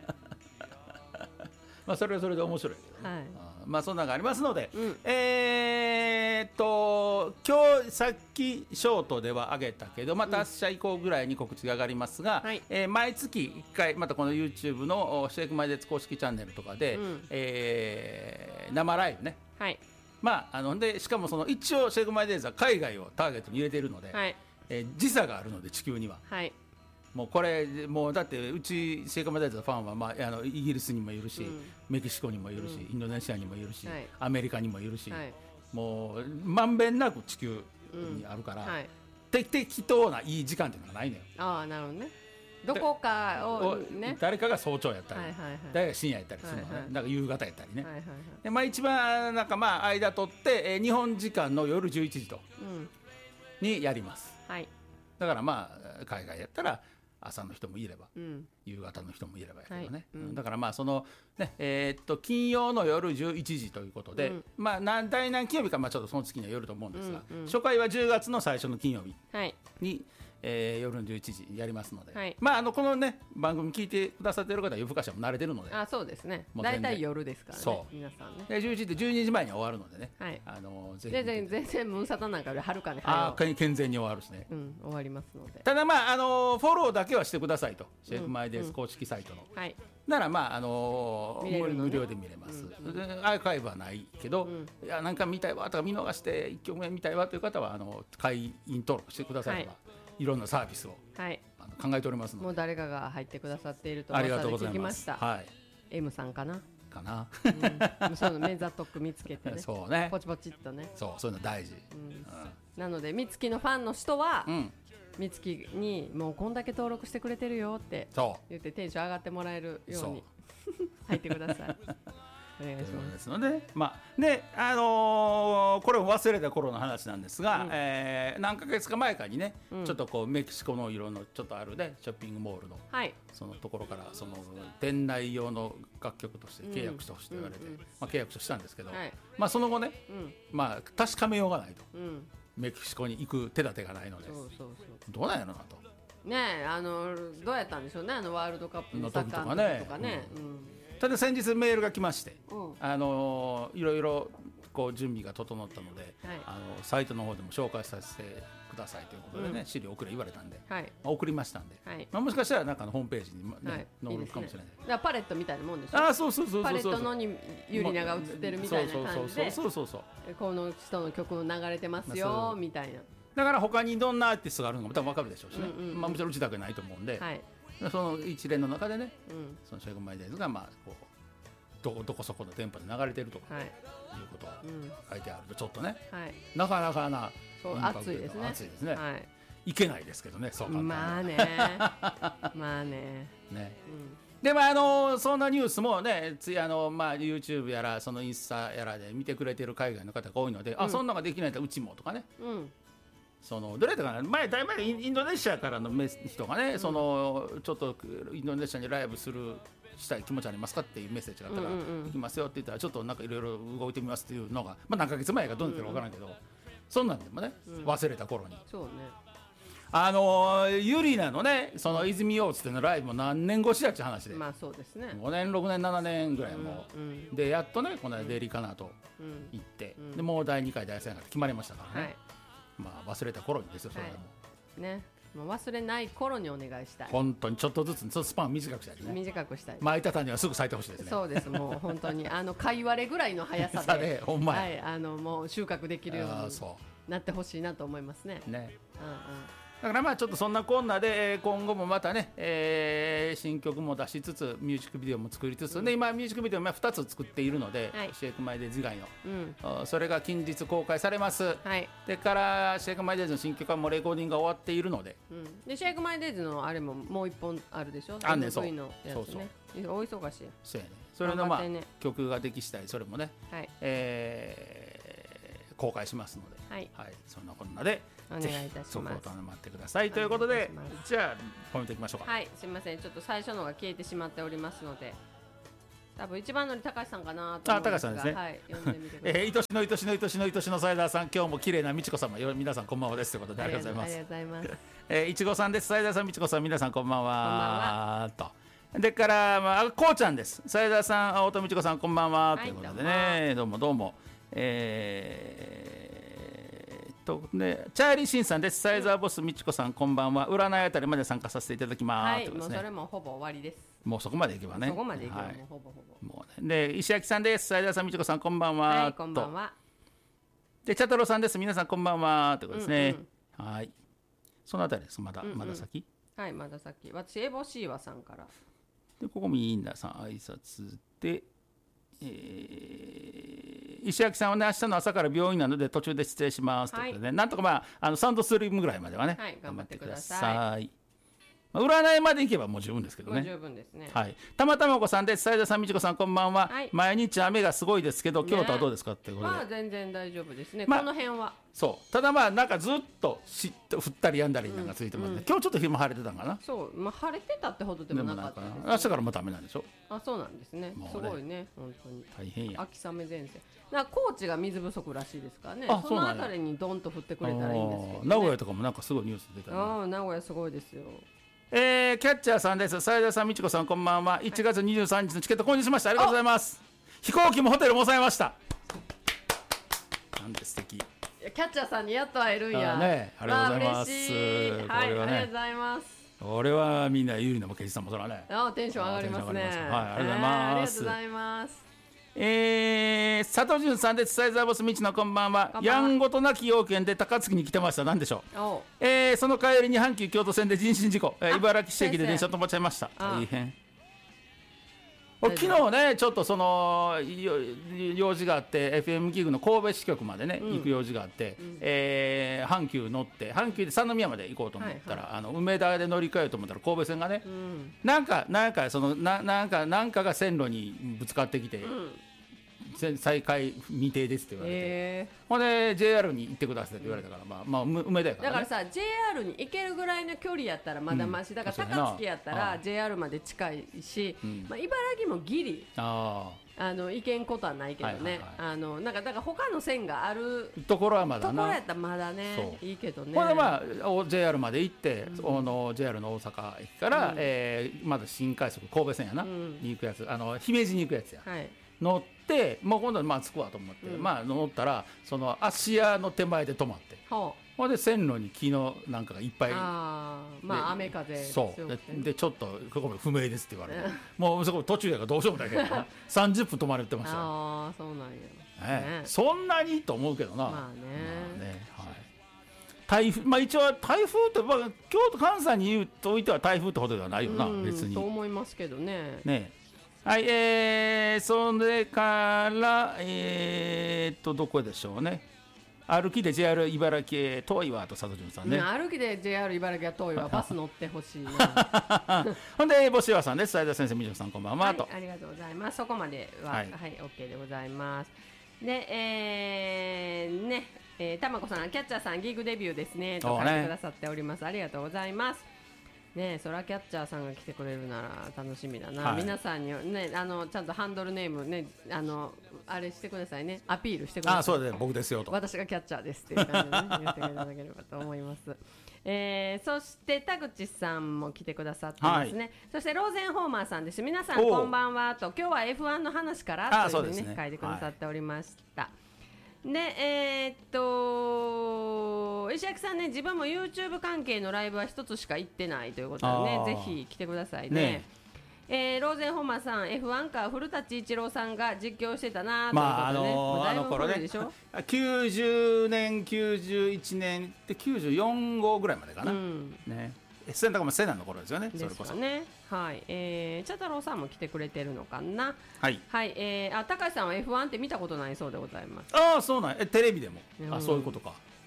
まあそれはそれで面白いけどね、はい、あまあそんなのがありますので、うん、えー、っと今日さっきショートでは上げたけどまた明日以降ぐらいに告知が上がりますが、うんえー、毎月いっかいまたこの YouTube のシェイクマイデーツ公式チャンネルとかで、うんえー、生ライブね、はいまあ、あのでしかもその一応シェイクマイデーズは海外をターゲットに入れているので、はいえー、時差があるので地球には、はいもうこれもうだってうちシェイクマイデーズのファンは、まあ、あのイギリスにもいるし、うん、メキシコにもいるし、うん、インドネシアにもいるし、はい、アメリカにもいるし、はい、もうまんべんなく地球にあるから、うんはい、適当ないい時間っていうのがないのよ。 ああなるほどね。どこかを、ね、 誰かが早朝やったり、はいはいはい、誰かが深夜やったりするのね、はいはい、だから夕方やったりね、はいはいはいでまあ、一番なんかまあ間取って、えー、日本時間の夜じゅういちじと、うん、にやります、はい、だからまあ海外やったら朝の人もいれば、うん、夕方の人もいればやけどね、はいうん、だからまあそのねえー、っと金曜の夜じゅういちじということで、うん、まあ何第何金曜日かまあちょっとその月にはよると思うんですが、うんうん、初回はじゅうがつの最初の金曜日に、はいえー、夜のじゅういちじにやりますので、はい、まああのこのね番組聞いてくださっている方は夜更かしはもう慣れてるので、 あそうですね。大体夜ですからね。そう皆さんね。 でじゅういちじでじゅうにじまえに終わるのでね。はい。 あのぜひ全然全然ムーンサタなんかよりはるかに早い。あ健全に終わるしね。 うん終わりますので。 ただまああのフォローだけはしてくださいと、シェイクマイデーズ公式サイトの。うん、はい。ならまああのーね、無料で見れます、うんうん、アーカイブはないけど、うん、いやなんか見たいわとか見逃していっきょくめ見たいわという方はあの会員登録してくだされば、はい、いろんなサービスを、はい、あの考えておりますので、 もう誰かが入ってくださっていると噂で聞きました。はい、M さんかなかな、 うん、そういうのメザトック見つけてねそうねポチポチっとねそうそういうの大事、うんうん、 なので美月のファンの人は、うん美月にもうこんだけ登録してくれてるよって言ってテンション上がってもらえるように入ってくださいお願いします。ですので、まあであのー、これも忘れた頃の話なんですが、うんえー、何ヶ月か前かにね、うん、ちょっとこうメキシコの色のちょっとあるねショッピングモールの、はい、そのところからその店内用の楽曲として契約してほしいと言われて、うんうんうんまあ、契約したんですけど、はいまあ、その後ね、うんまあ、確かめようがないと。うんメキシコに行く手立てがないのでそうそうそうどうなんやろなとねえあのどうやったんでしょうねあのワールドカップのサッカーの時とかね、うんうん、ただ先日メールが来まして、うん、あのいろいろこう準備が整ったので、はい、あのサイトの方でも紹介させてくださいということでね、うん、資料送れ言われたんで、はいまあ、送りましたんで、はいまあ、もしかしたらなんかのホームページに、ねはい、載るかもしれない。いいですね、パレットみたいなもんでしょ。あそうそうそうそうパレットのにユリナが映ってるみたいな感じでそうそうそうそうこの人の曲流れてますよみたいな。だから他にどんなアーティストがあるのか多分分かるでしょうしね、うんうんまあ、もちろんうちだけないと思うんで、はい、その一連の中でね、うん、そのシェイクマイデーズがまあこう ど, どこそこの店舗で流れてるとか、はい、いうことを書いてあるとちょっとね、はい、なかなかなそう熱いですね熱いですね、はい、いけないですけどねそう簡単にまあねまあねね、うんでまあ、あのそんなニュースもねつあの、まあ、YouTube やらそのインスタやらで見てくれてる海外の方が多いので、うん、あそんなのができないとうちもとかね、うん、そのどれだかな前だいぶインドネシアからの人がね、うん、そのちょっとインドネシアにライブするしたい気持ちありますかっていうメッセージがあったら、うんうんうん、行きますよって言ったらちょっとなんかいろいろ動いてみますっていうのが、まあ、何ヶ月前かどうなってるか分からんけど、うんうん、そんなんでもね、うん、忘れた頃にそうねあのー、ユリナのねその泉洋津でのライブも何年越しだって話で、まあそうですね、ごねんろくねんななねんぐらいも、うんうん、でやっとねこの間デリカナと行って、うん、でもうだいにかいだいさんかい決まりましたからね、はい、まあ忘れた頃にですよそれでも、はい、ねもう忘れない頃にお願いしたい本当にちょっとずつちょっとスパン短くしたいね短くしたい巻いた種はすぐ咲いてほしいですねそうですもう本当にあの貝割れぐらいの速さでね、ほんまや、はい、あのもう収穫できるようになってほしいなと思いますねね、うんうんだからまあちょっとそんなこんなで今後もまたね、えー、新曲も出しつつミュージックビデオも作りつつ、うん、で今ミュージックビデオもふたつ作っているので、はい、シェイクマイデーズ以外の、うん、それが近日公開されます、はい、でからシェイクマイデーズの新曲はもうレコーディングが終わっているので、うん、でシェイクマイデーズのあれももう一本あるでしょあんねんそうのやつ、ね、そうそうお忙しいそうやねそれのまあ、ね、曲ができ次第それもね、はい、えー、公開しますので、はいはい、そんなこんなでお願いいたします。 そこを待ってくださいということで、じゃあポイントいきましょうか。 はい、すみません、ちょっと最初のが消えてしまっておりますので、多分一番乗り高橋さんかなと思うんですが、あ、高橋さんですね。はい、読んでみてください。えー、いとしのいとしのいとしのいとしのサイダーさん、今日も綺麗なみちこ様、皆さんこんばんはですということでありがとうございます。ありがとうございます。えー、いちごさんです。サイダーさん、みちこさん、皆さんこんばんは。と。でから、まあ、こうちゃんです。サイダーさん、青戸みちこさん、こんばんは、はい、ということでね、どうもどうも。えー、とね、チャーリーシンさんです。サイザーボスみちこさん、こんばんは。占いあたりまで参加させていただきます。はい、もうそれもほぼ終わりです。 もうそこまでいけばね。 そこまでいけば、 はい、 もうほぼほぼ。 もうね、で、石焼さんです。サイダーさん、みちこさん、こんばんは。 はい、こんばんは。 で、チャトロさんです。皆さん、こんばんは。ということですね。うんうん、はい。そのあたりです。まだ、うんうん、まだ先。 はい、まだ先。私、エボシーワさんから。 でここみんなさん挨拶で、えー、石焼さんはね明日の朝から病院なので途中で失礼しますということで、ね、はい、なんとかまああのサウンドスリームぐらいまではね、はい、頑張ってください。まあ、占いまでいけばもう十分ですけどね。 もう十分ですね。 はい。たまたまこさんです。斉田さん、みちこさん、こんばんは。はい、毎日雨がすごいですけど、京都はどうですか、ね、っていうことで。 まあ全然大丈夫ですね。まあ、この辺は。 そう。ただまあなんかずっとしっと降ったりやんだりなんかついてますね。うんうん、今日ちょっと昼間晴れてたんかな。 そう。まあ晴れてたってほどでもなかったです、ね。 明日からもうダメなんでしょ。 あ、そうなんですね。ねすごいね、本当に。 大変や。 秋雨前線。なんか高知が水不足らしいですからね。そのあたりにドンと降ってくれたらいいんですけど、ね。 名古屋とかもなんかすごいニュース出たね。 ああ、名古屋すごいですよ。 えー、キャッチャーさんです。斉田さん、みちこさん、こんばんは。いちがつにじゅうさんにちのチケット購入しました。ありがとうございます。飛行機もホテルも抑えました。なんて素敵。 キャッチャーさんにやっと会えるんや。 あ、ね、ありがとうございます。 嬉しい。はい、ね、ありがとうございます。 俺はみんな有利なも刑事さんもそらね。 あ、テンション上がりますね。はい、ありがとうございます。ありがとうございます。 えー、佐藤潤さんです。サイザーボスみちのこんばんは。やんごとなき要件で高槻に来てました。何でしょう。えー、その帰りに阪急京都線で人身事故、えー、茨城市駅で電車止まっちゃいました。大変。昨日ねちょっとその用事があって エフエム ギグの神戸支局までね、うん、行く用事があって、うん、えー、阪急乗って阪急で三宮まで行こうと思ったら、はいはい、あの梅田で乗り換えようと思ったら神戸線がね、うん、なんかなんかそのななんかなんかが線路にぶつかってきて、うん、再開未定ですって言われて、えー、ほんで ジェイアール に行ってくださいって言われたから、まあ、まあ梅田やからね。 だからさ ジェイアール に行けるぐらいの距離やったらまだまし、うん、だから高槻やったら ジェイアール まで近いし、うん、まあ、茨城もギリああの行けんことはないけどね、はいはいはい、あのなんかだから他の線があるところはまだなところやったらまだねいいけどね。 これまあ ジェイアール まで行って、うん、の ジェイアール の大阪駅から、うん、えー、まだ新快速神戸線やな、うん、に行くやつ、あの姫路に行くやつや、はい、乗ってもう今度まあ着くわと思って、うん、まあ乗ったらその芦屋の手前で止まって、ほんで線路に木のなんかがいっぱい、 あまあ雨風そうで, でちょっとここ不明ですって言われてもうそこ途中やからどうしようもないけどさんじゅっぷん止まれてましたよ。 ああそうなんや、 ねね、そんなにと思うけどな。まあね、まあね、はい、台風、まあ、一応台風って、まあ、京都関西においては台風ってほどではないよな、うん、別に。 と思いますけどね。 ねはい、えー、それからえー、っとどこでしょうね。歩きで ジェイアール 茨城へ遠いわと佐藤潤さんね、うん、 歩きで ジェイアール 茨城は遠いわバス乗ってほしいなほんで星岩さんです。斉田先生、みじょさんこんばんは、はい、とありがとうございます。そこまでは、はい、はい、OK でございます。で、えー、ね、えー、たまこさん、キャッチャーさんギグデビューですねと書いてくださっております、ね、ありがとうございます。ね、そらキャッチャーさんが来てくれるなら楽しみだな、はい、皆さんに、ね、あのちゃんとハンドルネーム、ね、あのあれしてくださいね、アピールしてください。 あ、そうですね、僕ですよと、 私がキャッチャーですっていう感じで、ね、言っていただければと思います、えー、そして田口さんも来てくださってますね、はい、そしてローゼンホーマーさんです。皆さんこんばんはと、今日は エフワン の話からというふうに、ね、書いてくださっておりました、はい、でえー、っと石焼さんね、自分も YouTube 関係のライブは一つしか行ってないということでね、ぜひ来てくださいね。ねえー、ローゼンホーマーさん エフワン か古舘一郎さんが実況してたなということでね、まああのー、あの頃ねきゅうじゅうねんきゅうじゅういちねんってきゅうじゅうよん号ぐらいまでかな、うんね、センターもセナの頃ですよね。 ですよね、それこそね、はい、えー、茶太郎さんも来てくれてるのかな。はい、はい、えー、あ高橋さんは エフワン って見たことないそうでございます。 ああそうなん、えテレビでも、うん、あそういうことか。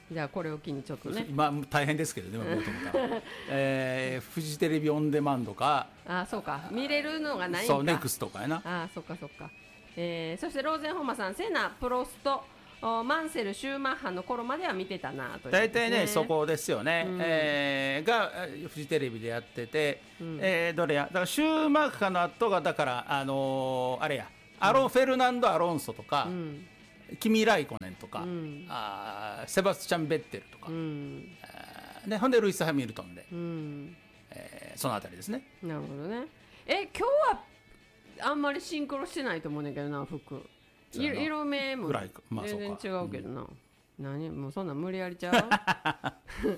じゃあこれを機にちょっとねまあ大変ですけどねもともと、えー、フジテレビオンデマンドかあそうか見れるのがないんかそうネクストかやなあそっかそっか、えー、そしてローゼンホンマさんセナプロストマンセルシューマッハの頃までは見てたなという、ね、 大体ねそこですよね、うんえー、がフジテレビでやってて、うんえー、どれやだからシューマッハの後がだからあのー、あれやアロン、うん、フェルナンド・アロンソとか、うんキミ・ライコネンとか、うん、あセバスチャン・ベッテルとか、うんでほんでルイス・ハミルトンで、うんえー、そのあたりですね。 なるほどね。え今日はあんまりシンクロしてないと思うねんだけどな服色目も全然違うけどな、うん、何もうそんなん無理やりちゃう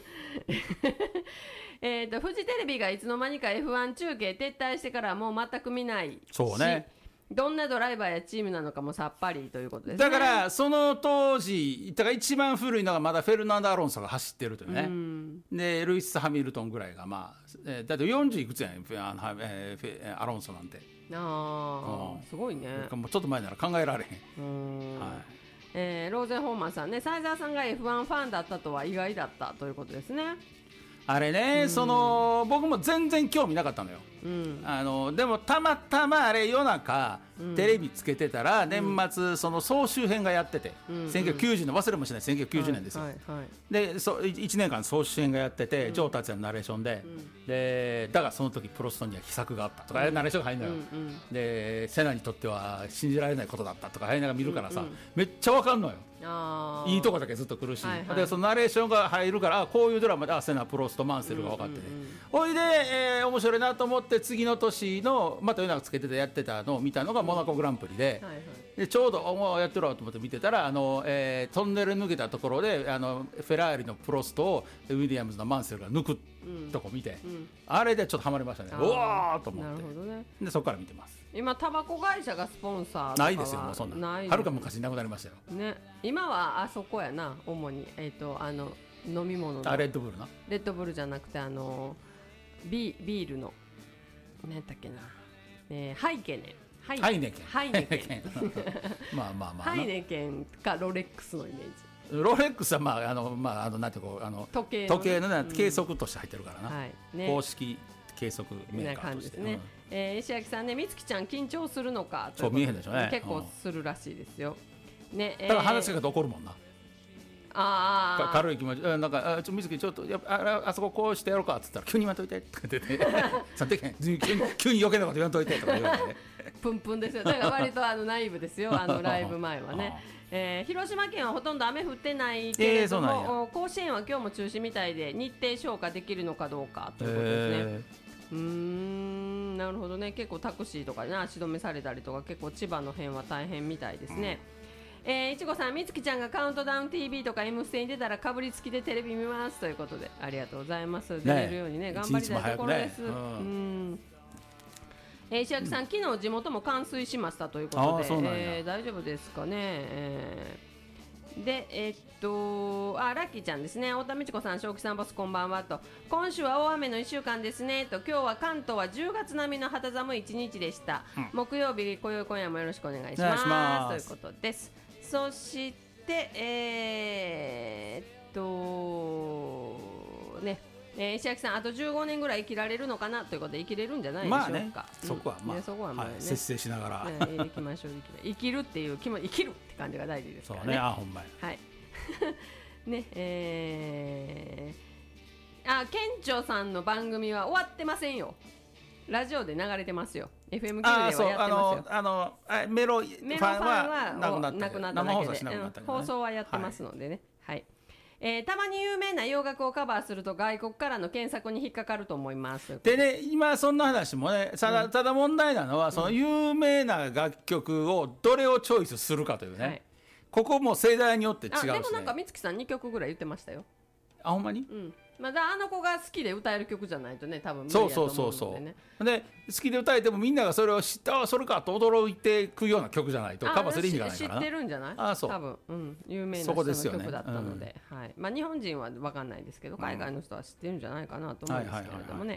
えとフジテレビがいつの間にか エフワン 中継撤退してからもう全く見ないしそうねどんなドライバーやチームなのかもさっぱりということですね。 だからその当時だから一番古いのがまだフェルナンド・アロンソが走ってるというね、うん、でルイス・ハミルトンぐらいがまあ、えー、だってよんじゅういくつやねん、えー、アロンソなんてあ、うん、すごいねもうちょっと前なら考えられへん、うんはいえー、ローゼンホーマンさんね斉沢さんが エフワン ファンだったとは意外だったということですね。 あれね、うん、その僕も全然興味なかったのよ、うん、あのでもたまたまあれ夜中、うん、テレビつけてたら年末その総集編がやってて、うん、せんきゅうひゃくきゅうじゅうねん忘れもしないせんきゅうひゃくきゅうじゅうねんですよ、はいはいはい、でそいちねんかん総集編がやってて、うん、ジョー達也のナレーションで、うん、でだがその時プロストには秘策があったとか、うん、ナレーションが入るのよ、うんうん、でセナにとっては信じられないことだったとか入りながら見るからさ、うんうん、めっちゃわかんのよ。あいいとこだけずっと来るし、はいはい、でそのナレーションが入るからこういうドラマでセナプロストマンセルが分かってね、うんうんうん、ほいで、えー、面白いなと思って次の年のまた夜中つけててやってたのを見たのがモナコグランプリで、はいはい、でちょうどおやってるわと思って見てたらあの、えー、トンネル抜けたところであのフェラーリのプロストをウィリアムズのマンセルが抜くとこ見て、うんうん、あれでちょっとハマりましたね。うわーと思って、なるほど、ね、でそこから見てます。 今タバコ会社がスポンサーとかはないですよ。もうそんなないはるか昔になくなりましたよ、 ね、今はあそこやな主に、えー、とあの飲み物のあレッドブルなレッドブルじゃなくてあの ビ, ビールの何やったっけな、えー、ハイケネンハイハイネケンハイネケンまあまあまあハイネケンかロレックスのイメージ。 ロレックスはまああのまああのなんてこうあの時計 の,、ね、時計の、ね、計測として入ってるからな、はいね、公式計測メーカーとして、ねうんえー、石垣さんね、みつきちゃん緊張するのかそう見えへんでしょうね。 結構するらしいですよ、うんねえー、 だから話し方怒るもんな。 あ軽い気持ちなんかあちょみつきちょっとやああそここうしてやろうかっつったら急に言わんといてとか言ってさて急に急に余計なこと言わんといてとか言われて、ね、 プンプンですよ。だから割とあのナイブですよあのライブ前はねえー、広島県はほとんど雨降ってないけれども、えー、甲子園は今日も中止みたいで日程消化できるのかどうかということですね、えー、うーんなるほどね。結構タクシーとかで、ね、足止めされたりとか結構千葉の辺は大変みたいですね、うんえー、いちごさんみつきちゃんがカウントダウン ティーブイ とか エムステに出たらかぶりつきでテレビ見ますということでありがとうございます。出れるようにね頑張りたいところです、ねうんうんえー、石垣さん、うん、昨日地元も冠水しましたということで、えー、大丈夫ですかね、えー、でえー、っとあラッキーちゃんですね。太田美智子さん、正気さんボスこんばんはと、今週は大雨のいっしゅうかんですねと、今日は関東はじゅうがつ並みの肌寒いいちにちでした、うん、木曜日今宵今夜もよろしくお願いしますということです。そしてえー、っとねえー、石垣さんあとじゅうごねんぐらい生きられるのかなということで生きれるんじゃないでしょうか、まあね、 そこはまあ、ねそこはまあねはい、節制しながら、 ね、生きましょう生きるっていう気も生きるって感じが大事ですからね。 そうねあほんまにはいねえー、あ県庁さんの番組は終わってませんよ。ラジオで流れてますよ。 エフエムきゅう ではやってますよ。 あのあのメロファンはなくなったなくなっただけで、ね、放送はやってますのでね、はい、はいえー、たまに有名な洋楽をカバーすると外国からの検索に引っかかると思います。 でね今そんな話もねただ、うん、ただ問題なのはその有名な楽曲をどれをチョイスするかというね、はい、ここも世代によって違うし、ね、 あでもなんか美月さんにきょくぐらい言ってましたよ。 あほんまに、 うんまだあの子が好きで歌える曲じゃないとね多分無理やと思うのでね。そうそうそうそうで好きで歌えてもみんながそれを知ってあそれかと驚いていくような曲じゃないとカバーする意味がないからな。 知ってるんじゃないあそう多分、うん、有名な人の曲だったので、ねうんはいまあ、日本人は分かんないですけど海外の人は知ってるんじゃないかなと思うんですけれどもね、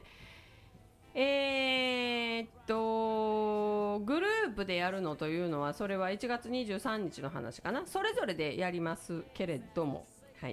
えーっとグループでやるのというのはそれはいちがつにじゅうさんにちの話かな。それぞれでやりますけれどもはい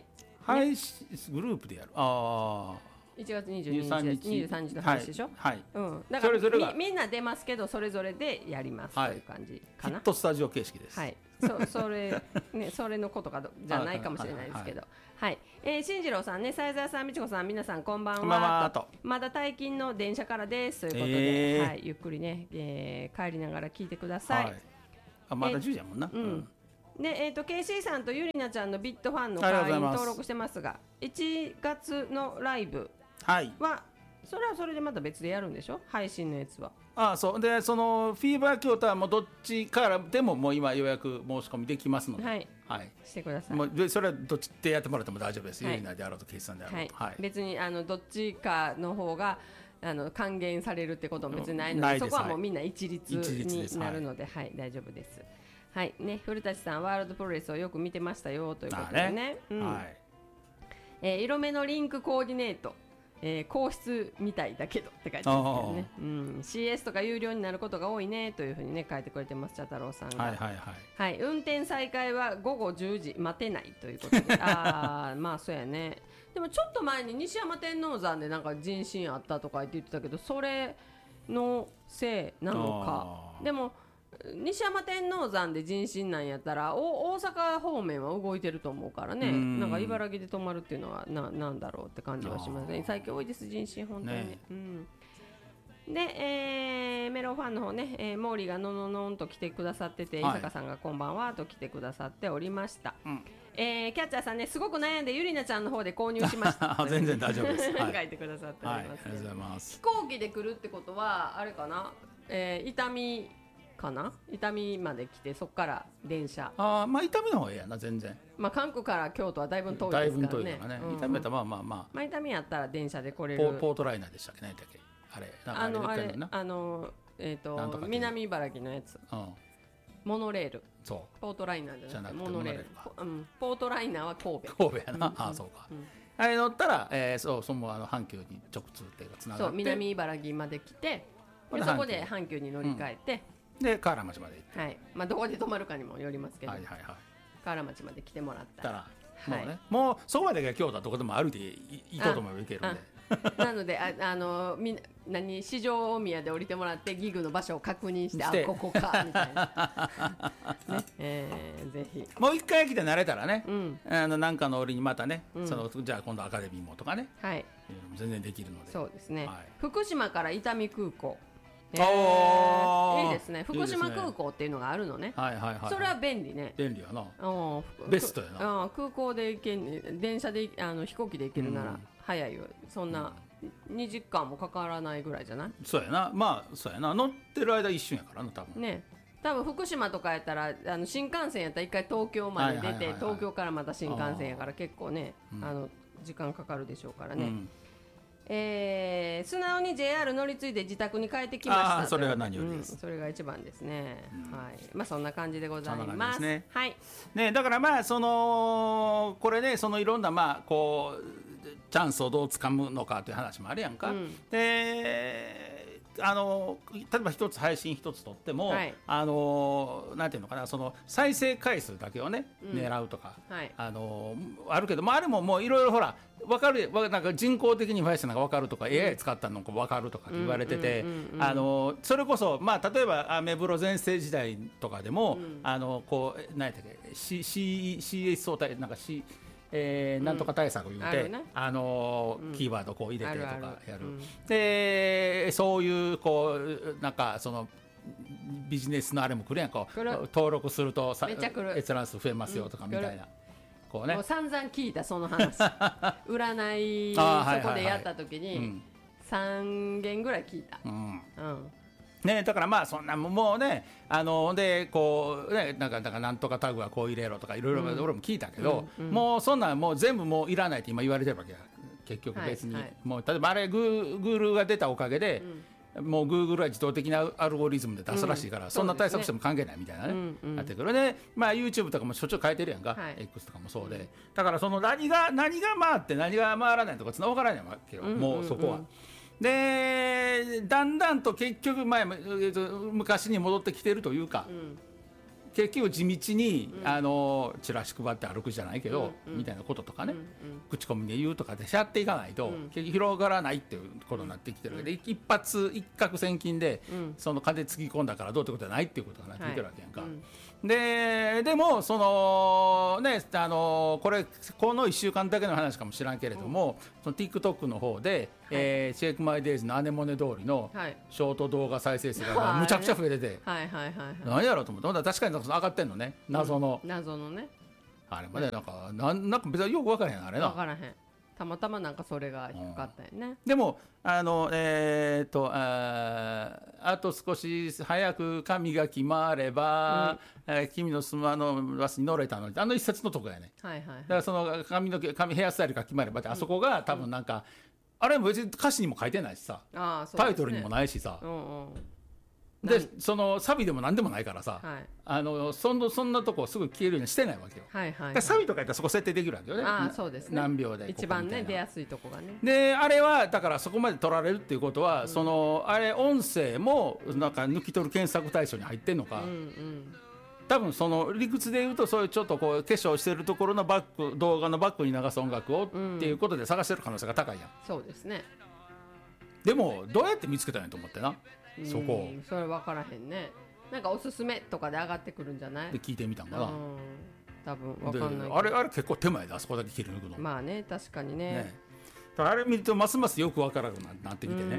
配信グループでやる。ああ。 いちがつにじゅうににちです。にじゅうさんにちの話でしょ。 はい。はい、 うん。だからそれぞれが み, みんな出ますけどそれぞれでやりますという感じかな。 ヒットスタジオ形式です。 はい。そ, それねそれのことかじゃないかもしれないですけど。はい。はい、えー、進次郎さんね、斉沢さん、美智子さん、皆さんこんばんは。 こんばんはと。 まだ退勤の電車からですということで、えーはい、ゆっくりね、えー、帰りながら聞いてください。はい、 あまだじゅうじやもんな。 えー、うん。で、えーと、ケーシー さんとゆりなちゃんのビットファンの会員登録してますが、いちがつのライブは、はい、それはそれでまた別でやるんでしょ、配信のやつは。 ああ、そうで、そのフィーバー京都はもうどっちからでももう今予約申し込みできますので、 はい、はい、してください。 もうそれはどっちでやってもらっても大丈夫です。ゆりなであろうとケーシーさんであろうと、 はいはい、別にあのどっちかの方があの還元されるってことも別にないので、そこはもうみんな一律になるので、はい、大丈夫です。はいね、古舘さん、ワールドプロレスをよく見てましたよということでね、うん、はい、えー、色目のリンクコーディネート、えー、皇室みたいだけどって書いてますけどね、うん、シーエス とか有料になることが多いねというふうにね書いてくれてます、茶太郎さんが。はいはいはい、はい、運転再開はごごじゅうじ待てないということであまあそうやね。でもちょっと前に西山天王山でなんか人身あったとか言ってたけど、それのせいなのか。でも西山天王山で人身なんやったら大阪方面は動いてると思うからね、んなんか茨城で止まるっていうのは な, なんだろうって感じはしますね。最近多いです人身本当にね、うん、で、えー、メロファンの方ね、えー、モーリーがのののんと来てくださってて、伊坂さんがこんばんはと来てくださっておりました、うん、えー、キャッチャーさんね、すごく悩んでゆりなちゃんの方で購入しました全然大丈夫です、 はい、書いてくださっております、ね、はい、ありがとうございます。飛行機で来るってことはあれかな、えー、伊丹かな、伊丹まで来てそこから電車。 あ、まあ伊丹の方がええやな全然。 まあ韓国から京都はだいぶ遠いですからね。 だいぶ遠いからね、うんうん、伊丹やったらまあまあまあ、 まあ伊丹やったら電車で来れる。 ポ, ポートライナーでしたっけ、何だっけあれ、なんかあれあのあれあのえっ、ー、と南茨城のやつ、うん、モノレール。そう、ポートライナーじゃなくてモノレール、うん、ポートライナーは神戸神戸やな、うん、ああそうか、うん、あれ乗ったら、えー、そうそのあの阪急に直通っていうかつながって、 そう南茨城まで来て、でそこで阪急に乗り換えて、 うん、で河原町まで行って、 はい、まあ、どこで泊まるかにもよりますけど、 はいはいはい、 河原町まで来てもらったら、 もうね、はい、もうそこまでが京都はどこでも歩いて行こうと思えば行けるんで、 なので あ, あのみ何四条大宮で降りてもらってギグの場所を確認して、あここかみたいな、ね、えー、ぜひもう一回来て慣れたらね、うん、あのなんかの折にまたね、うん、そのじゃあ今度アカデミーもとかね、はい、全然できるので。 そうですね、はい、福島から伊丹空港、 えー、 いいですね、福島空港っていうのがあるのね、 はいはいはい、 それは便利ね、 便利やな、ベストやな、 空港で行けん、電車であの飛行機で行けるなら早いよ、そんなにじかんもかからないぐらいじゃない？ そうやな、まあそうやな、乗ってる間一瞬やからな多分ね。多分福島とかやったらあの新幹線やったら一回東京まで出て、東京からまた新幹線やから結構ね、ああの時間かかるでしょうからね、うん、えー、素直に ジェイアール 乗り継いで自宅に帰ってきました。 あ、それは何よりです、 うん、それが一番ですね、うん、はい、まあそんな感じでございます。 ね、 はいね、だからまあそのこれね、そのいろんなまあこうチャンスをどうつかむのかという話もあるやんか、うん、であの例えば一つ配信一つとっても、はい、あのなんていうのかな、その再生回数だけをね、うん、狙うとか、はい、あのあるけど、まあ、あれももういろいろほら分かる、なんか人工的に配信なんか分かるとか、うん、エーアイ 使ったのか分かるとかって言われてて、それこそ、まあ、例えばアメブロ全盛時代とかでも、うん、あのこう何やったっけ シーエス 相対なんか Cえー、なんとか対策を言うて、うん、あ、ね、あのーうん、キーワードこう入れてとかやる、あるある、うん、でそういうこうなんかそのビジネスのあれも来るやん、こう登録するとさ閲覧数増えますよとかみたいな、うん、こうね、 もう散々聞いたその話占いそこでやった時にさんげんぐらい聞いた、うんうんね、だからまあそんなもうね、あのでこうね、なんかなんかなんとかタグはこう入れろとかいろいろ俺も聞いたけど、うんうん、もうそんなんもう全部もういらないって今言われてるわけや、結局別に、はいはい、もう例えばあれグーグルが出たおかげで、うん、もうグーグルは自動的なアルゴリズムで出すらしいから、うん、そんな対策しても関係ないみたいなね、うんうん、なってくるね。まあ YouTube とかもしょっちゅう変えてるやんか、はい、X とかもそうで、だからその何が何が回って何が回らないとかつな分からないわけよ、うんうんうん、もうそこは。でだんだんと結局前昔に戻ってきてるというか、 結局地道に、うん、あのチラシ配って歩くじゃないけど、うんうん、みたいなこととかね、うんうん、口コミで言うとかでやっていかないと、うん、結局広がらないっていうことになってきてるわけで、うん、一発一攫千金で、うん、その金つぎ込んだからどうってことはないっていうことになってきてるわけやんか、はい、うん、で, でもそのねあのこれこのいっしゅうかんだけの話かもしれんけれども、うん、その TikTok の方で、はい、えー、シェイクマイデイズのアネモネ通りのショート動画再生数がむちゃくちゃ増えてて、 はいはいはいはい、 何やろうと思って、確かに上がってんのね、謎の、 うん、謎のね、 あれまでなんかなんなんか別によく分からへんあれな、 分からへん、たまたまなんかそれが引っかかったよね、うん、 でもあのえー、っと あ, あと少し早く髪が決まれば、うん、えー、君のスマのバスに乗れたのに、あの一節のとこやね、 はいはいはい、 だからその髪の毛髪ヘアスタイルが決まればって、あそこが多分なんか、うん、あれも別に歌詞にも書いてないしさ、 あ、そうですね、 タイトルにもないしさ、 うんうん、 でそのサビでも何でもないからさ、 はい、 あの そ, のそんなとこすぐ消えるようにしてないわけよ、 はいはいはい、 でサビとかやったらそこ設定できるわけよね、 あ、そうですね、 何秒で一番ね出やすいとこがね、 であれはだからそこまで取られるっていうことは、うん、そのあれ音声もなんか抜き取る検索対象に入ってんのか、うんうん、多分その理屈で言うとそういうちょっとこう化粧してるところのバック動画のバックに流す音楽を、うん、っていうことで探してる可能性が高いやん。 そうですね。 でもどうやって見つけたんやと思ってな、そこを。 それ分からへんね。なんかおすすめとかで上がってくるんじゃない？ で聞いてみたんかな。 多分分かんないけど。 あれあれ結構手前であそこだけ切り抜くの。 まあね、確かにね。ね、 だからあれ見るとますますよく分からなくなってきてね。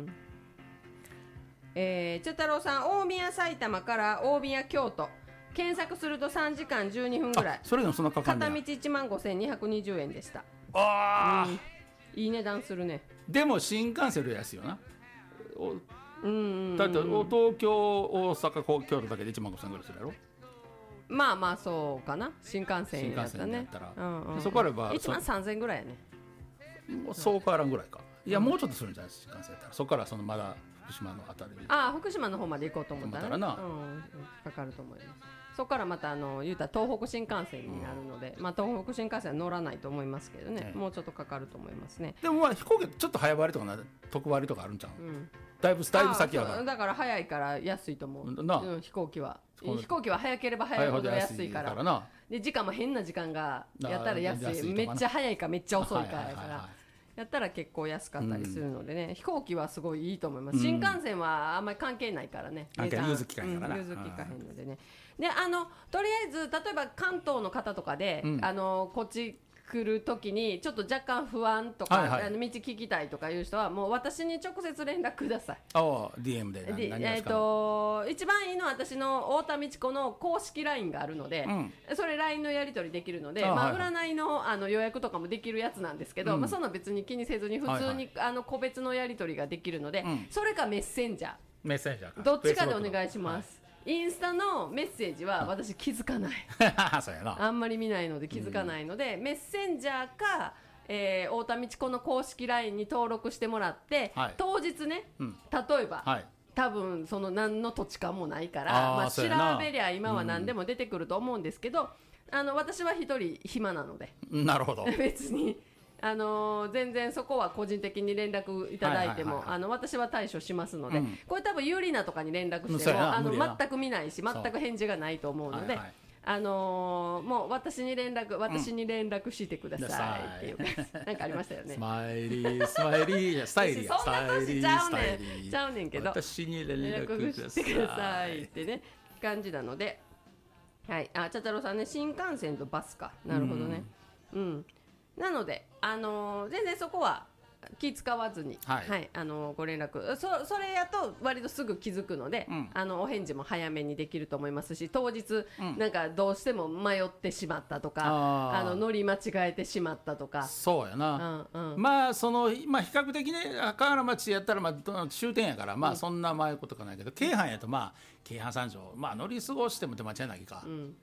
えー、茶太郎さん、大宮埼玉から大宮京都検索するとさんじかんじゅうにふんぐらい。 それでもそんなかかんない。 片道いちまんごせんにひゃくにじゅうえんでした。 ああ、うん、 いい値段するね。 でも新幹線より安いよな。 うんうんうん、 だって東京大阪京都だけでいちまんごせんえんぐらいするやろ。 まあまあそうかな、新幹線やったらね。新幹線やったら、うんうん、 そこあればいちまんさんぜんえんぐらいやね。 そう変わらんぐらいか。いや、うん、もうちょっとするんじゃないですか、新幹線やったら。そこからそのまだ福島のあたりに、 ああ福島の方まで行こうと思ったら、ね、 らな、 うん、かかると思います。そこからまたあの言うたら東北新幹線になるので、うん、まあ、東北新幹線は乗らないと思いますけど ね, ねもうちょっとかかると思いますね。 でもまあ飛行機ちょっと早割りとかな特割りとかあるんちゃう、うん、だいぶだいぶ先やから。 だから早いから安いと思うな、うん、飛行機は飛行機は早ければ早いほど安いから、なで時間も変な時間がやったら安い、めっちゃ早いかめっちゃ遅いかやから、やったら結構安かったりするのでね、うん、飛行機はすごいいいと思います、うん、新幹線はあんまり関係ないからね、 関係融通きかへんからな、 融通きかへんのでね。であのとりあえず例えば関東の方とかで、うん、あのこっち来るときにちょっと若干不安とか、はいはい、あの道聞きたいとかいう人はもう私に直接連絡ください。 ああ ディーエム で何何えー、と一番いいのは私の太田美智子の公式 ライン があるので、うん、それ ライン のやり取りできるので、あ、まあ、占い の, あの予約とかもできるやつなんですけど、うん、まあ、そんな別に気にせずに普通に、はいはい、あの個別のやり取りができるので、うん、それかメッセンジャーメッセンジャーかどっちかでお願いします。インスタのメッセージは私気づかないそうやな、 あんまり見ないので気づかないので、うん、メッセンジャーか、えー、太田美智子の公式 ライン に登録してもらって、はい、当日ね、うん、例えば、はい、多分その何の土地かもないから、まあ、調べりゃ今は何でも出てくると思うんですけど、うん、あの私は一人暇なので、 なるほど別にあのー、全然そこは個人的に連絡いただいても、あの私は対処しますので、うん、これ多分有利なとかに連絡してもあの全く見ないし全く返事がないと思うので、はいはい、あのー、もう私に連絡私に連絡してくださいっていう、うん、なんかありましたよね。 スマイリースマイリースタイリーそんな年ちゃうねんちゃうねんけど、 私に連絡してくださいってね感じなので、はい、あ茶太郎さんね、新幹線とバスか、なるほどね、うん、うん、なので、あのー、全然そこは気使わずに、はいはい、あのー、ご連絡 そ, それやと割とすぐ気づくので、うん、あのお返事も早めにできると思いますし、当日、うん、なんかどうしても迷ってしまったとか、ああの乗り間違えてしまったとか、 そうやな、うんうん、まあその、まあ、比較的ね赤原町やったら、まあ、終点やから、まあ、そんな迷うことかないけど、京阪やとまあ京阪三条、まあ、乗り過ごしてもって間違いないか、うん、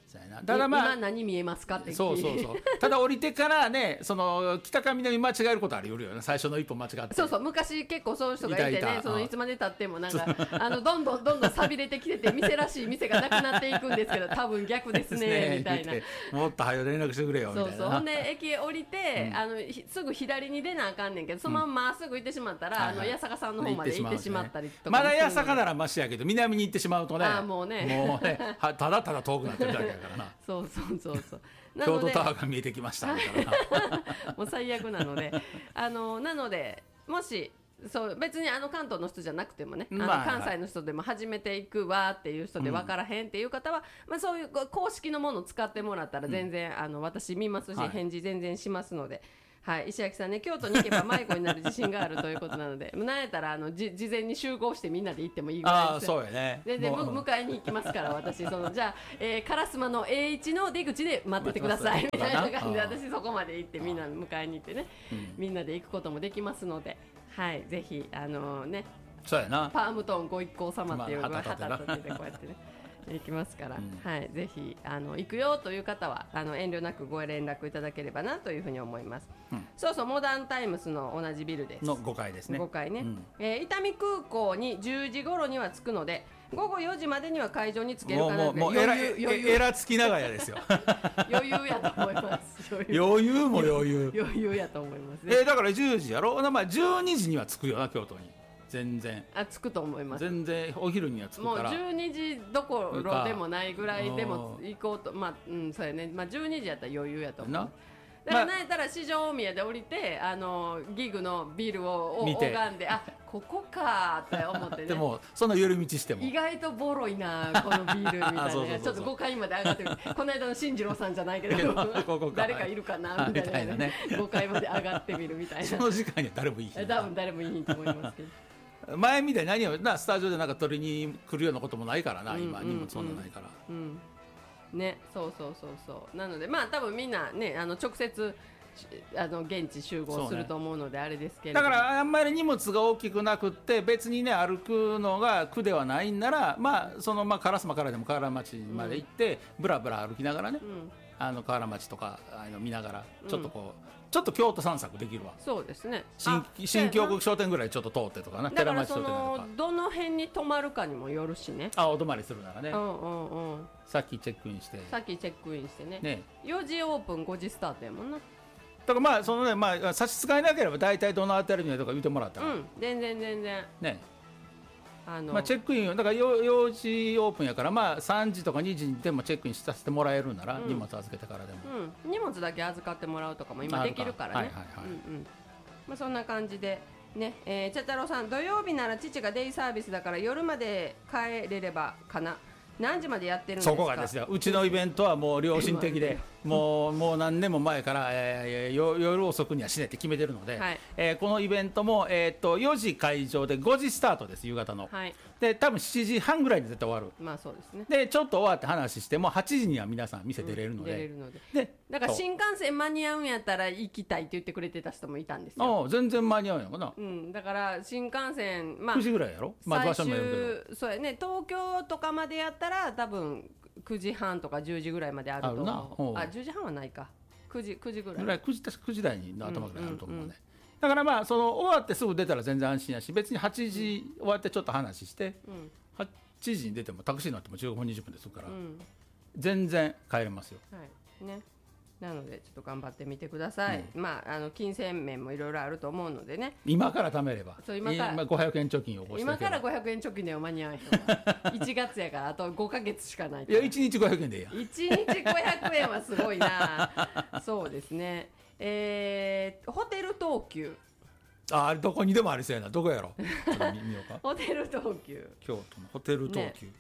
ただまあ今何見えますかってそうそうそうただ降りてからねその北か南間違えることありよるよね最初の一歩間違ってそうそう昔結構そういう人がいてねいそのいつまでたってもなんかあのどんどんどんどん錆びれてきてて店らしい店がなくなっていくんですけど多分逆ですねみたいなもっと早く連絡してくれよみたいなそうそうほんで駅へ降りて、うん、あのすぐ左に出なあかんねんけどそのまままっすぐ行ってしまったら、うん、あの八坂さんの方まで行ってしまったりとかまだ八坂ならマシやけど南に行ってしまうとねあもうねもうねただただ遠くなってるだけやからなそうそうそうそう京都タワーが見えてきましたみたいなもう最悪なのであのなのでもしそう別にあの関東の人じゃなくてもね、まあ、あの関西の人でも初めて行くわっていう人で分からへんっていう方は、うんまあ、そういう公式のものを使ってもらったら全然、うん、あの私見ますし、はい、返事全然しますので。はい、石垣さんね京都に行けば迷子になる自信があるということなのでなんやったらあのじ事前に集合してみんなで行ってもいいぐらいですよ。 あそうやね全然迎えに行きますから私そのじゃあ、えー、烏丸の エーいち の出口で待っててくださいみたいな感じで私そこまで行ってみんな迎えに行ってね、うん、みんなで行くこともできますので、はい、ぜひあのー、ねそうやなパームトーンご一行様っていう旗立てでこうやってね行きますから、うんはい、ぜひあの行くよという方はあの遠慮なくご連絡いただければなというふうに思います、うん、そうそうモダンタイムスの同じビルですのごかいですねごかいね、うんえー、伊丹空港にじゅうじ頃には着くのでごごよじまでには会場に着けるかなもうもうもうえらえらつきながらですよ余裕やと思います余裕, 余裕も余裕余裕やと思います、ねえー、だからじゅうじやろ、まあ、じゅうにじには着くよな京都に全然あ着くと思います全然お昼には着くからもうじゅうにじどころでもないぐらいでも行こうとまあうんそうやね、まあ、じゅうにじやったら余裕やと思うなだからなんやったら四条大宮で降りてあのギグのビルを拝んであここかって思ってねでもその寄り道しても意外とボロいなこのビルみたいなそうそうそうそうちょっとごかいまで上がってるこの間の進次郎さんじゃないけどここ誰かいるかなみたいな、ね、ごかいまで上がってみるみたいなその時間には誰もいい日多分誰もいいと思いますけど前みたいに何をなスタジオでなんか取りに来るようなこともないからな、うんうんうん、今荷物そんなないから、 うんね、そうそうそうそうなのでまあ多分みんなねあの直接あの現地集合すると思うのであれですけれども、 ね、だからあんまり荷物が大きくなくって別にね歩くのが苦ではないんならまあそのまあ烏丸からでも河原町まで行って、うん、ブラブラ歩きながらね、うん、あの河原町とかあの見ながらちょっとこう、うんちょっと京都散策できるわそうですね新, 新京極商店ぐらいちょっと通ってとかな寺町商店とかどの辺に泊まるかにもよるしねあお泊まりするならね、 うんうんうん、 さっきチェックインしてさっきチェックインして ね, ねよじオープンごじスタートやもんなだからまあそのねまあ差し支えなければ大体どのあたりにとか言ってもらったらうん全然全然ねあのまあ、チェックインだからよじオープンやからまあさんじとかにじでもチェックインさせてもらえるなら、うん、荷物預けてからでも、 うん、荷物だけ預かってもらうとかも今できるからね、はいはいはいうんうんまあ、そんな感じでねえー、茶太郎さん土曜日なら父がデイサービスだから夜まで帰れればかな何時までやってるんですかそこがですようちのイベントはもう良心的でもう、もう何年も前から、えー、夜遅くにはしねって決めてるので、はいえー、このイベントも、えー、っとよじ会場でごじスタートです夕方の、はい、で多分しちじはんぐらいで絶対終わるまあそうですねでちょっと終わって話してもはちじには皆さん店出れるので、うん、出れるのででだから新幹線間に合うんやったら行きたいって言ってくれてた人もいたんですよ全然間に合うのかな、 うん、だから新幹線、 まあ、くじぐらいやろ、まあ、 最終そうやね東京とかまでやったら多分くじはんとかじゅうじぐらいまであると思うあじゅうじはんはないかくじ、くじぐらいぐらいくじ、確かくじ台にの頭ぐらいあると思うね、うんうんうん、だからまあその終わってすぐ出たら全然安心やし別にはちじ終わってちょっと話して、うん、はちじに出てもタクシーに乗ってもじゅうごふんにじゅっぷんでするから、うん、全然帰れますよ、 はいね、なのでちょっと頑張ってみてください、うん、まあ、あの金銭面もいろいろあると思うのでね今から貯めればそう今から今ごひゃくえん貯金を起こして今からごひゃくえん貯金では間に合わないいちがつやからあとごかげつしかないいやいちにちごひゃくえんでいいやいちにちごひゃくえんはすごいなそうですねえー、ホテル東急ああれどこにでもありそうやなどこやろちょっと見ようかホテル東急京都のホテル東急、ね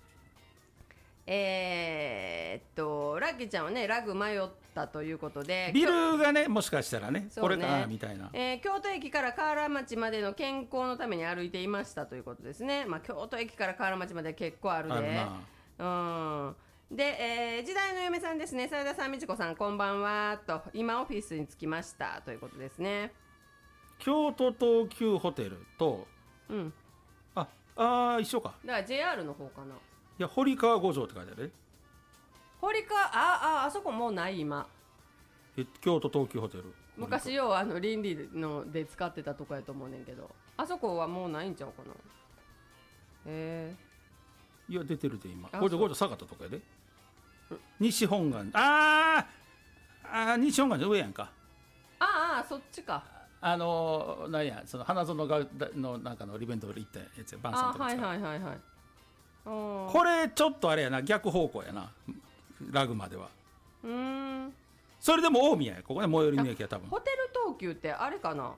えー、っとラッキーちゃんはねラグ迷ったということでビルがねもしかしたら ね, ねこれかなみたいな、 えー、京都駅から河原町までの健康のために歩いていましたということですね、まあ、京都駅から河原町まで結構あるであるなうんで、えー、時代の嫁さんですね斉田さん美智子さんこんばんはと今オフィスに着きましたということですね京都東急ホテルと、うん、ああ一緒かだから ジェイアール の方かないや堀川五条って書いてあるね堀川あああそこもうない今。 え京都東急ホテル昔ようあの倫理ので使ってたとこやと思うねんけど、あそこはもうないんちゃうかな。へえいや出てるで今これでこれで下がったとこやで西本願あーあ西本願の上やんか。 ああそっちか。 あのなんやその花園がのなんかのリベントで行ったやつやバンさんとか。 はいはいはいはい。 これちょっとあれやな逆方向やなラグまでは。 うーんそれでも大宮やここね最寄りの駅は多分。 ホテル東急ってあれかな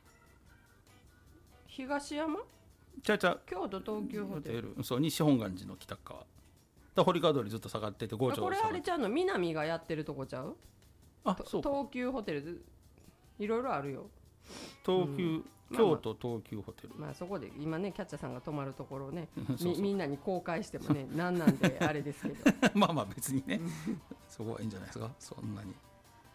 東山ちゃうちゃう京都東急ホテルそう西本願寺の北側だ堀川通りずっと下がってて郷町これあれちゃうの南がやってるとこちゃう。 あそう東急ホテルいろいろあるよ。 東急、うん、京都東急ホテル、 まあ、まあそこで今ねキャッチャーさんが泊まるところをねそうそう み, みんなに公開してもねなんなんであれですけどまあまあ別にねそこはいいんじゃないですかそんなに。